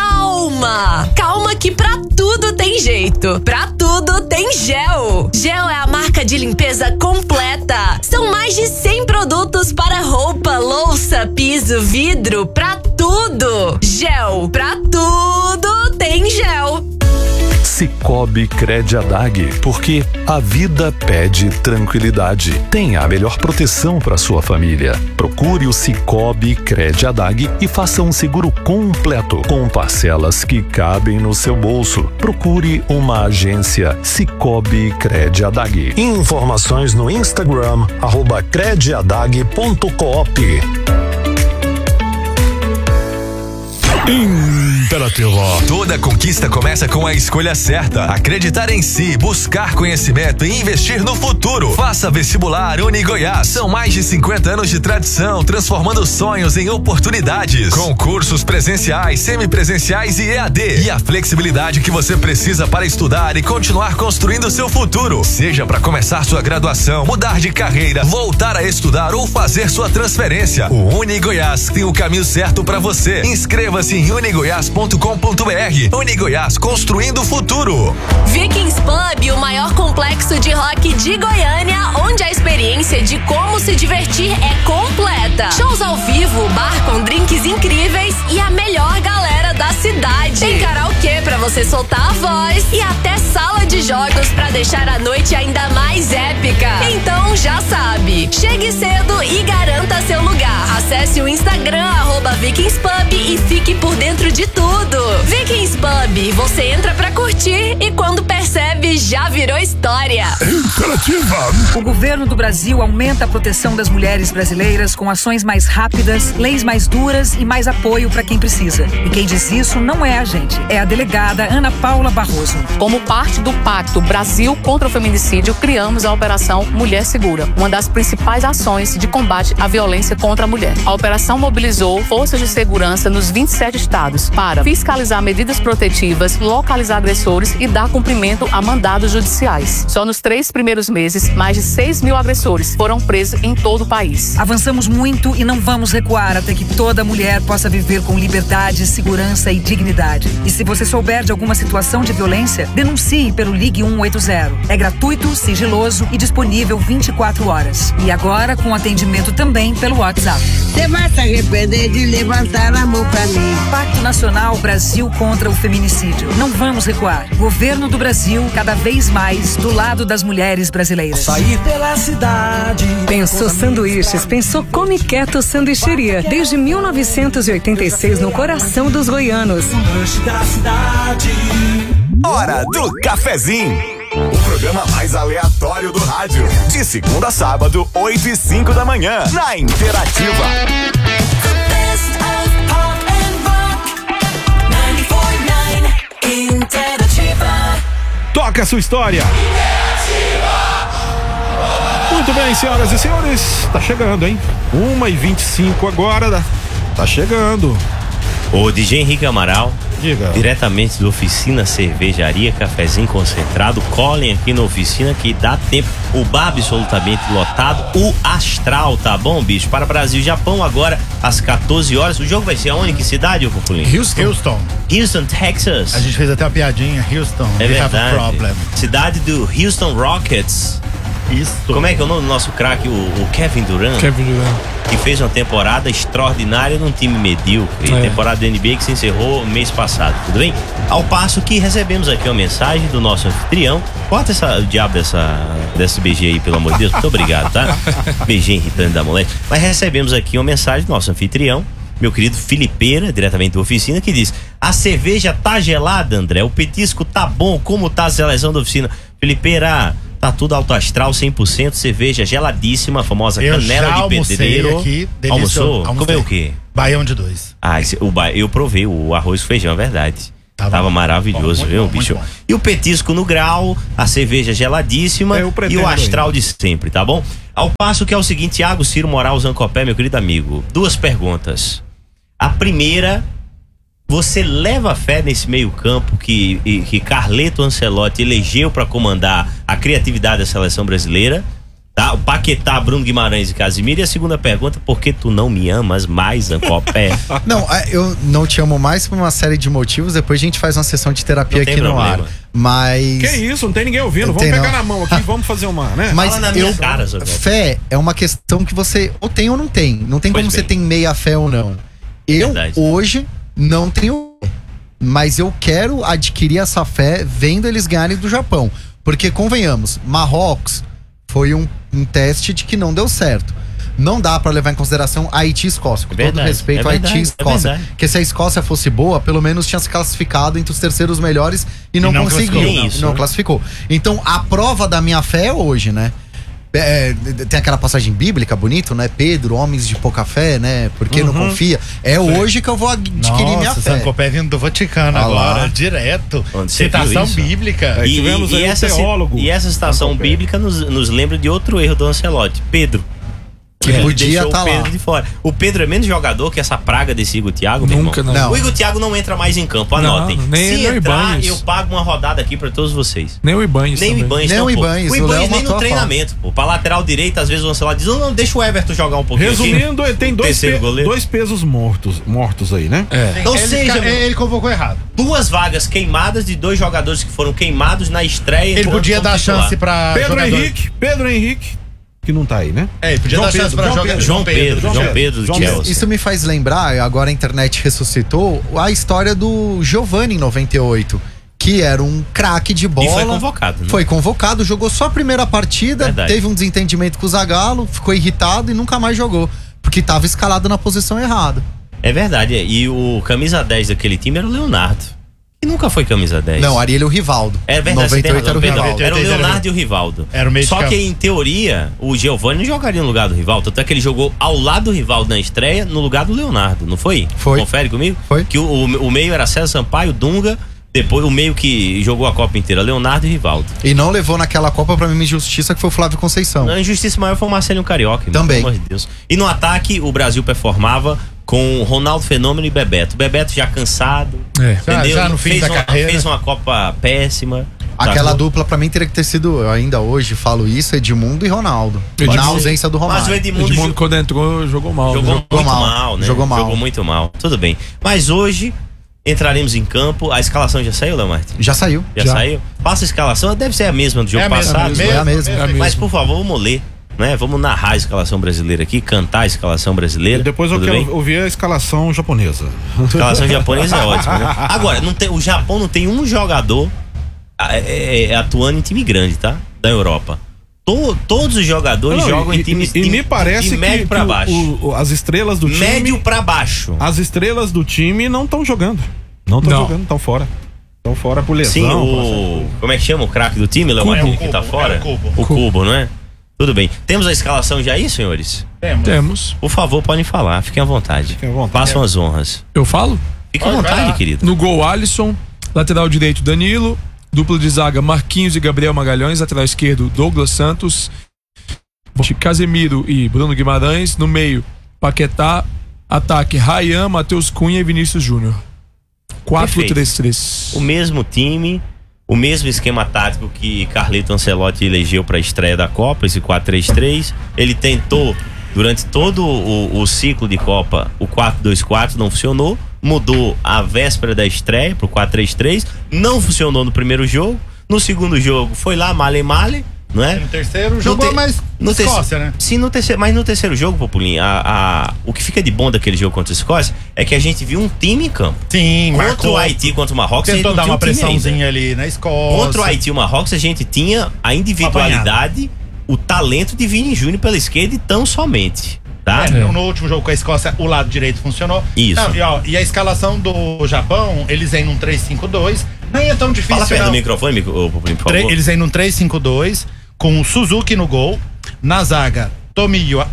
calma! Calma que pra tudo tem jeito. Pra tudo tem Gel. Gel é a marca de limpeza completa. São mais de cem produtos para roupa, louça, piso, vidro, pra tudo. Gel, pra tudo tem Gel. Cicobi Cred Adag, porque a vida pede tranquilidade. Tenha a melhor proteção para sua família. Procure o Cicobi Cred Adag e faça um seguro completo, com parcelas que cabem no seu bolso. Procure uma agência Cicobi Cred Adag. Informações no Instagram, arroba crediadag ponto coop. Imperativo. Toda conquista começa com a escolha certa. Acreditar em si, buscar conhecimento e investir no futuro. Faça vestibular UniGoiás. São mais de cinquenta anos de tradição, transformando sonhos em oportunidades. Com cursos presenciais, semipresenciais e E A D. E a flexibilidade que você precisa para estudar e continuar construindo seu futuro. Seja para começar sua graduação, mudar de carreira, voltar a estudar ou fazer sua transferência. O UniGoiás tem o caminho certo para você. Inscreva-se em unigoiás ponto com ponto br. UniGoiás, construindo o futuro. Vikings Pub, o maior complexo de rock de Goiânia, onde a experiência de como se divertir é completa. Shows ao vivo, bar com drinks incríveis e a melhor galera da cidade. Tem karaokê pra você soltar a voz e até sala de jogos pra deixar a noite ainda mais épica. Então já sabe, chegue cedo e garanta seu lugar. Acesse o Instagram, arroba Vikings Pub e fique por dentro de tudo. Vikings Pub, você entra pra curtir e quando percebe, já virou história. Imperativa. O governo do Brasil aumenta a proteção das mulheres brasileiras com ações mais rápidas, leis mais duras e mais apoio pra quem precisa. E quem diz isso não é a gente, é a delegada Ana Paula Barroso. Como parte do Pacto Brasil contra o Feminicídio, criamos a Operação Mulher Segura, uma das principais ações de combate à violência contra a mulher. A operação mobilizou forças de segurança nos vinte e sete estados para fiscalizar medidas protetivas, localizar agressores e dar cumprimento a mandados judiciais. Só nos três primeiros meses, mais de seis mil agressores foram presos em todo o país. Avançamos muito e não vamos recuar até que toda mulher possa viver com liberdade, segurança e dignidade. E se você souber de alguma situação de violência, denuncie pelo Ligue um oito zero. É gratuito, sigiloso e disponível vinte e quatro horas. E agora com atendimento também pelo WhatsApp. Você vai se arrepender de levantar a mão pra mim. Pacto Nacional Brasil contra o Feminicídio. Não vamos recuar. Governo do Brasil, cada vez mais do lado das mulheres brasileiras. Sair pela cidade. Pensou sanduíches, pensou Come Quieto Sanduicheria. Desde mil novecentos e oitenta e seis no coração dos goianos. Lanche da cidade. Hora do cafezinho. O programa mais aleatório do rádio. De segunda a sábado, oito e cinco da manhã, na Interativa. Interativa. Toca a sua história. Muito bem, senhoras e senhores, tá chegando, hein? uma e vinte e cinco agora, tá chegando. O D J Henrique Amaral, diga, diretamente da oficina Cervejaria Cafezinho Concentrado. Colhem aqui na oficina que dá tempo. O bar absolutamente lotado. O Astral, tá bom, bicho? Para Brasil e Japão agora às quatorze horas. O jogo vai ser aonde? Que cidade, ô Pupulinho? Houston. Houston. Houston, Texas. A gente fez até uma piadinha. Houston. É we have a verdade. problem. Cidade do Houston Rockets. Isso. Como é que é o nome do nosso craque, o, o Kevin Durant? Kevin Durant. Que fez uma temporada extraordinária num time medíocre. É. Temporada da N B A que se encerrou mês passado, tudo bem? Ao passo que recebemos aqui uma mensagem do nosso anfitrião. Corta essa, o diabo dessa, desse B G aí, pelo amor de Deus. Muito obrigado, tá? B G irritante da mulher. Mas recebemos aqui uma mensagem do nosso anfitrião, meu querido Filipeira, diretamente da oficina, que diz: a cerveja tá gelada, André. O petisco tá bom. Como tá a seleção da oficina? Filipeira, tá tudo alto astral, cem por cento, cerveja geladíssima, a famosa Eu canela já de almocei pedreiro. aqui, delicioso. Almoçou? Almocei. Comeu o quê? Baião de dois. Ah, esse, o ba... eu provei o arroz com feijão, é verdade. Tava, Tava maravilhoso, bom, viu, bom, bicho? bom. E o petisco no grau, a cerveja geladíssima Eu e o astral de sempre, tá bom? Ao passo que é o seguinte, Thiago Ciro Moral Zancopé, meu querido amigo, duas perguntas. A primeira, você leva fé nesse meio campo que, que Carleto Ancelotti elegeu para comandar a criatividade da seleção brasileira? Tá? O Paquetá, Bruno Guimarães e Casimiro. E a segunda pergunta, por que tu não me amas mais, Zancopé? Não, eu não te amo mais por uma série de motivos. Depois a gente faz uma sessão de terapia Não tem aqui no problema. ar. Mas. Que isso, não tem ninguém ouvindo. Não Vamos tem, pegar não. na mão aqui, vamos fazer uma, né? Mas Fala na minha eu, cara, Zancopé. fé é uma questão que você ou tem ou não tem. Não tem Pois como bem. você ter meia fé ou não. Eu, Verdade. hoje, não tenho fé. Mas eu quero adquirir essa fé vendo eles ganharem do Japão. Porque, convenhamos, Marrocos foi um, um teste de que não deu certo. Não dá pra levar em consideração Haiti e Escócia. Com É todo verdade, respeito é a Haiti e verdade, é Escócia. verdade. Porque se a Escócia fosse boa, pelo menos tinha se classificado entre os terceiros melhores e não, não conseguiu. classificou. Isso, não né? classificou. Então, a prova da minha fé é hoje, né? É, tem aquela passagem bíblica bonito, né? Pedro, homens de pouca fé, né? Porque Uhum. não confia. É hoje que eu vou adquirir minha Nossa, fé. Zancopé vindo do Vaticano Ah lá. agora, direto. Onde você Citação viu isso? bíblica. Aí tivemos aí um essa, ci- teólogo, e essa citação Zancopé. bíblica nos, nos lembra de outro erro do Ancelotti, Pedro. Que Ele podia deixou tá o Pedro lá. de fora. O Pedro é menos jogador que essa praga desse Igor Thiago, meu Nunca, irmão. não. O Igor Thiago não entra mais em campo, Não, anotem. nem- Se nem o entrar, Ibanez. eu pago uma rodada aqui pra todos vocês. Nem o Ibanez Nem o também. Ibanez Nem o tampouco. Ibanez, O o Ibanez Léo nem matou no a treinamento, pô. Pra lateral direita, às vezes o Ancelotti diz, não, não, deixa o Everton jogar um pouquinho Resumindo, aqui. ele tem O dois, terceiro pe- goleiro. dois pesos mortos, mortos aí, né? É. Ou ele, seja, ca- meu, ele convocou errado. duas vagas queimadas de dois jogadores que foram queimados na estreia. Ele enquanto podia como dar titular. chance pra Pedro jogador. Henrique, Pedro Henrique, que não tá aí, né? É, ele podia João dar chance Pedro, pra João jogar. Pedro, João Pedro, João João Pedro, Pedro do João Chelsea. Pedro. Isso me faz lembrar, agora a internet ressuscitou, a história do Giovani em noventa e oito, que era um craque de bola. E foi convocado, né? Foi convocado, jogou só a primeira partida, Verdade. teve um desentendimento com o Zagallo, ficou irritado e nunca mais jogou, porque estava escalado na posição errada. É verdade, é. E o camisa dez daquele time era o Leonardo. Que nunca foi camisa dez. Não, Ariel é o Rivaldo. É verdade, você tem noventa e oito era o razão, Rivaldo. perdão. Era o Leonardo e o Rivaldo. Era o meio de Só campo. que, em teoria, o Giovani não jogaria no lugar do Rivaldo. Tanto é que ele jogou ao lado do Rivaldo na estreia, no lugar do Leonardo, não foi? Foi. Confere comigo? Foi. Que o, o, o meio era César Sampaio, Dunga, depois o meio que jogou a Copa inteira, Leonardo e Rivaldo. E não levou naquela Copa pra mim injustiça, que foi o Flávio Conceição. A injustiça maior foi o Marcelinho Carioca. irmão, Também. Pelo amor de Deus. E no ataque, o Brasil performava com Ronaldo Fenômeno e Bebeto. Bebeto já cansado. É. Entendeu? Já- já no fim fez da uma, carreira. Fez uma Copa péssima. Aquela sacou? dupla pra mim teria que ter sido, eu ainda hoje falo isso, Edmundo e Ronaldo. Edmundo. Na ausência do Romário. Mas o Edmundo, Edmundo, jo- quando entrou, jogou mal. jogou, né? muito mal. mal, né? Jogou mal. Jogou muito mal. Tudo bem. Mas hoje entraremos em campo. A escalação já saiu, Léo Martins? Já saiu. Já, Já. saiu? Passa a escalação. Deve ser a mesma do jogo É a mesma, passado. mesmo, É a mesma. É a Mas, mesma. por favor, vamos ler. Né? Vamos narrar a escalação brasileira aqui, cantar a escalação brasileira. E depois eu Tudo quero bem? ouvir a escalação japonesa. A escalação japonesa é ótima, né? Agora, não tem, o Japão não tem um jogador é, é, atuando em time grande, tá? Da Europa. To- todos os jogadores Não, jogam e, em times e, e me parece de médio que, pra que o- baixo. o- o- as estrelas do time. Médio pra baixo. As estrelas do time não estão jogando. Não estão Não. jogando, estão fora. Estão fora por lesão. Sim, o... Como é que chama o craque do time, Léo Martins, que tá fora? É o Cubo. O Cubo, não é? Tudo bem. Temos a escalação já aí, senhores? Temos. Temos. Por favor, podem falar. Fiquem à vontade. Fiquem à vontade. Façam as honras. Eu falo? Fique à vontade, querido. No gol, Alisson. Lateral direito, Danilo. Dupla de zaga, Marquinhos e Gabriel Magalhães. Lateral esquerdo, Douglas Santos. Casemiro e Bruno Guimarães. No meio, Paquetá. Ataque, Ryan, Matheus Cunha e Vinícius Júnior. quatro três três. O mesmo time, o mesmo esquema tático que Carleto Ancelotti elegeu para a estreia da Copa, esse quatro três três. Ele tentou, durante todo o, o ciclo de Copa, o quatro dois quatro, não funcionou. Mudou a véspera da estreia pro quatro três três. Não funcionou no primeiro jogo. No segundo jogo, foi lá, male male. Não é? No terceiro jogou te... mais no Escócia, terceiro, né? Sim, no terceiro, mas no terceiro jogo, Populinho, a, a, o que fica de bom daquele jogo contra a Escócia é que a gente viu um time em campo. Sim, contra marcou. o Haiti, contra o Marrocos, tentou dar uma um pressãozinha ali na Escócia. Contra o Haiti e o Marrocos, a gente tinha a individualidade, o talento de Vini Júnior pela esquerda e tão somente. Tá? É, no último jogo com a Escócia, o lado direito funcionou. Isso. Não, e, ó, e a escalação do Japão, eles vêm num três cinco dois. Nem é tão difícil. Fala perto não. do microfone, Populinho, por favor. Eles vêm num três cinco dois. Com o Suzuki no gol, na zaga Tomiyasu,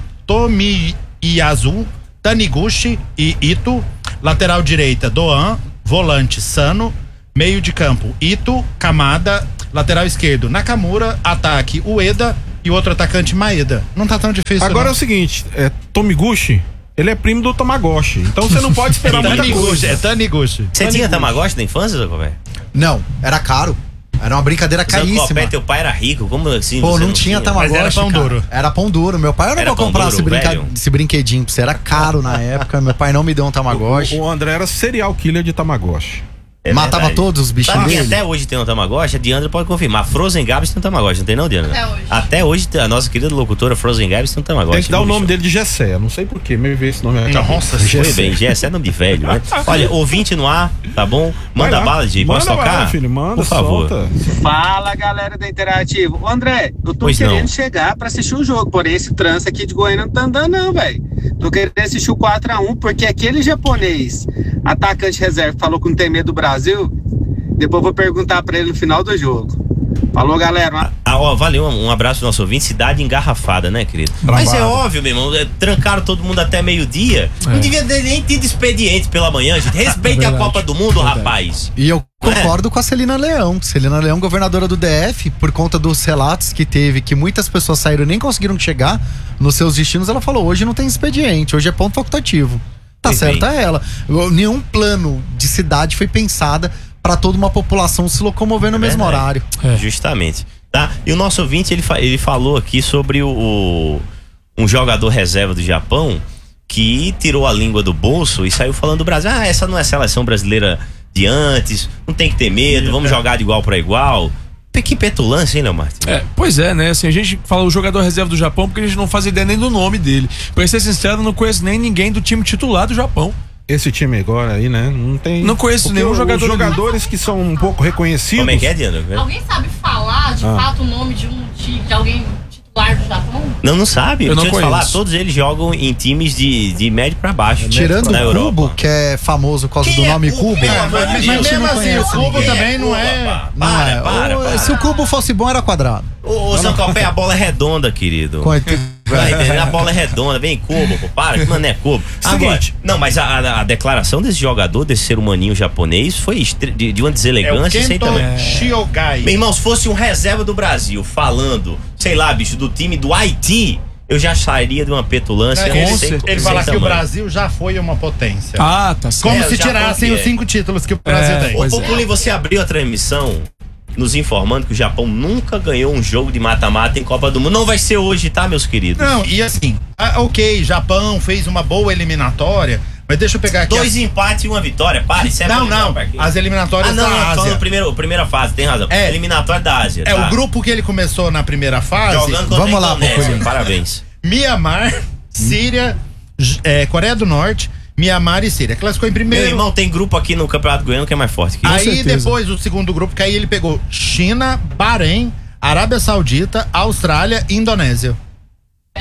Tomiyasu, Taniguchi e Ito, lateral direita Doan, volante Sano, meio de campo Ito, Kamada, lateral esquerdo Nakamura, ataque Ueda e outro atacante Maeda. Não tá tão difícil. Agora não. é o seguinte, é Tomiguchi, ele é primo do Tamagotchi, então você não pode esperar muita coisa. É Taniguchi. Você tinha Tamagotchi na infância, Zé Copé? Não, era caro. Era uma brincadeira caríssima. Copé, teu pai era rico, como assim? Pô, não, não tinha tinha Tamagotchi, era pão cara. duro. Era pão duro. Meu pai era, Era pra comprar pão duro, esse, brinca... velho. esse brinquedinho pra você. Era caro na época. Meu pai não me deu um Tamagotchi. O, o André era serial killer de Tamagotchi. É Matava verdade. todos os bichinhos Sabe quem dele? até hoje tem um Tamagotchi? A Diandra pode confirmar. Frozen Gabs tem um Tamagotchi, não tem não, Diandra? Até hoje. Até hoje, a nossa querida locutora Frozen Gabs tem um Tamagotchi. Tem que dar o viu, nome bicho? dele de Gessé, não sei porquê, meio ver esse nome aqui. Nossa, Foi bem, Gessé é nome de velho, né? Olha, ouvinte no ar, tá bom? Manda lá. bala, G, posso Manda tocar? bala, filho, manda, por favor. solta. Fala, galera da Interativo. Ô, André, eu tô Pois querendo não. chegar pra assistir o jogo, porém esse trânsito aqui de Goiânia não tá andando não, velho. Tô querendo assistir o quatro a um, porque aquele japonês, atacante reserva, falou que não tem medo do Brasil, depois eu vou perguntar pra ele no final do jogo. Falou, galera. Uma... Ah, ó, valeu, um, um abraço pro nosso ouvinte. Cidade engarrafada, né, querido? Bravado. Mas é óbvio, meu irmão, é, trancaram todo mundo até meio-dia. É. Não devia ter nem tido expediente pela manhã, gente. Respeite É a verdade. Copa do Mundo, Verdade. rapaz. E eu concordo com a Celina Leão. Celina Leão, governadora do D F, por conta dos relatos que teve, que muitas pessoas saíram e nem conseguiram chegar nos seus destinos, ela falou, hoje não tem expediente, hoje é ponto facultativo. Tá Pois certa bem. ela. Nenhum plano de cidade foi pensada para toda uma população se locomover no É mesmo verdade. horário. É. Justamente. Tá? E o nosso ouvinte, ele, fa- ele falou aqui sobre o, o- um jogador reserva do Japão que tirou a língua do bolso e saiu falando do Brasil. Ah, essa não é a seleção brasileira de antes, não tem que ter medo, vamos jogar de igual para igual. Que petulância, hein, Léo Martins? É, pois é, né? Assim, a gente fala o jogador reserva do Japão porque a gente não faz ideia nem do nome dele. Pra ser sincero, eu não conheço nem ninguém do time titular do Japão. Esse time agora aí, né? Não tem. Não conheço Porque nenhum os jogador. jogadores que são um pouco reconhecidos. Como é que é, Diana? Alguém sabe falar de Ah. fato o nome de um time, de alguém titular do Japão? Não, não sabe. Eu não Deixa eu te falar, conheço. todos eles jogam em times de, de médio para baixo. Tirando na o Europa. Cubo, que é famoso por causa Quem do é nome Cubo? Cubo. Pelo amor de Mas, Deus, mas você mesmo não assim, o conhece Cubo ninguém. também não Pô, é. pá, Não Para, é. para, O- para. Se o Cubo fosse bom, era quadrado. Ô, ô Zancopé, a bola é redonda, querido. Com- Vai entender? A bola é redonda, vem cubo, pô, para, que mano é cubo. Agora, Seguinte. não, mas a, a- a declaração desse jogador, desse ser humaninho japonês, foi estre- de, de uma É o deselegância sem Kento tamanho. Shiogai. Meu irmão, se fosse um reserva do Brasil falando, sei lá, bicho, do time do Haiti, eu já sairia de uma petulância. Ele, sem- ele sem fala que o tamanho. Brasil já foi uma potência. Ah, tá certo. Como É, se o Japão tirassem que os é. cinco títulos que o Brasil É, tem. Ô, pois é. Populi, você abriu a transmissão nos informando que o Japão nunca ganhou um jogo de mata-mata em Copa do Mundo. Não vai ser hoje, tá, meus queridos? Não, e assim, ah, ok, Japão fez uma boa eliminatória, mas deixa eu pegar aqui. Dois a... empates e uma vitória. Para, isso é Não, bonitão, não, Parquinho. as eliminatórias Ah, não, da não, tô Ásia. falando primeiro, primeira fase, tem razão. É. Eliminatória da Ásia. É tá? o grupo que ele começou na primeira fase. Jogando contra Vamos a lá, Indonésia. Populinho. Parabéns. Mianmar, Síria, J- é, Coreia do Norte, Mianmar e Síria. Classificou em Meu primeiro. irmão, tem grupo aqui no Campeonato Goiano que é mais forte que Aí isso. depois o segundo grupo, que aí ele pegou China, Bahrein, Arábia Saudita, Austrália e Indonésia. Ah,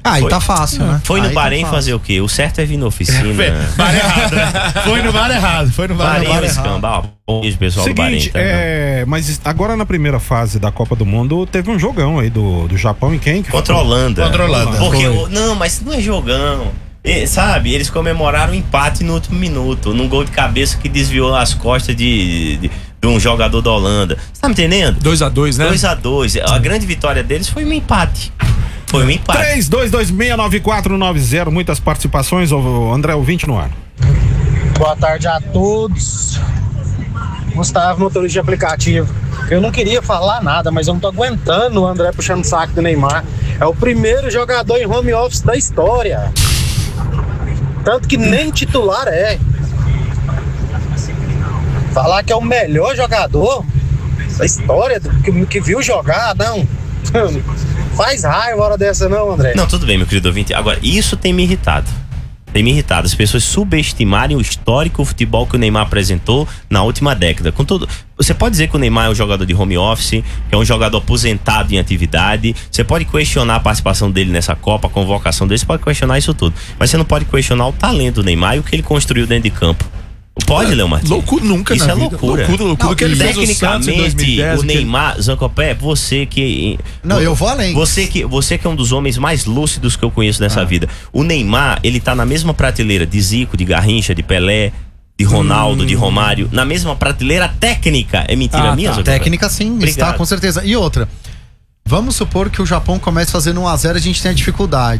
Aí tá fácil, né? Foi no Aí Bahrein tá fazer o quê? O certo é vir na oficina. Bar errado, né? Foi no bar errado. Foi no bar, Bahrein, no bar escambau. Beijo, pessoal do Bahrein. Seguinte, Tá, é, mas agora na primeira fase da Copa do Mundo teve um jogão aí do, do Japão e quem? Que Contra a Holanda. Contra a Holanda. Porque, Foi. o- não, mas não é jogão. E, sabe, eles comemoraram o empate no último minuto, num gol de cabeça que desviou as costas de, de, de um jogador da Holanda. Você tá me entendendo? dois a dois, né? dois a dois. A grande vitória deles foi um empate. Foi um empate. três dois dois seis nove quatro nove zero, muitas participações, o André ouvinte no ar. Boa tarde a todos. Gustavo, motorista de aplicativo. Eu não queria falar nada, mas eu não tô aguentando o André puxando o saco do Neymar. É o primeiro jogador em home office da história. Tanto que nem titular é. Falar que é o melhor jogador da história, que, que viu jogar, não. Faz raiva hora dessa não, André. Não, tudo bem, meu querido ouvinte. Agora, isso tem me irritado. Tem me irritado as pessoas subestimarem o histórico futebol que o Neymar apresentou na última década. Com tudo, você pode dizer que o Neymar é um jogador de home office, que é um jogador aposentado em atividade. Você pode questionar a participação dele nessa Copa, a convocação dele, você pode questionar isso tudo. Mas você não pode questionar o talento do Neymar e o que ele construiu dentro de campo. Pode, Léo Martins? Loucura nunca, Isso na é vida. loucura. Loucura, loucura. Não, que ele fez o Santos em dois mil e dez, o que ele- Neymar, Zancopé, você que... Não, eu vou além. Você que, você que é um dos homens mais lúcidos que eu conheço nessa vida. O Neymar, ele tá na mesma prateleira de Zico, de Garrincha, de Pelé, de Ronaldo, Hum. de Romário. Na mesma prateleira técnica. É mentira Ah, minha, tá. Zancopé? Técnica sim, Obrigado. está com certeza. E outra, vamos supor que o Japão comece fazendo um a zero, a gente tem a dificuldade.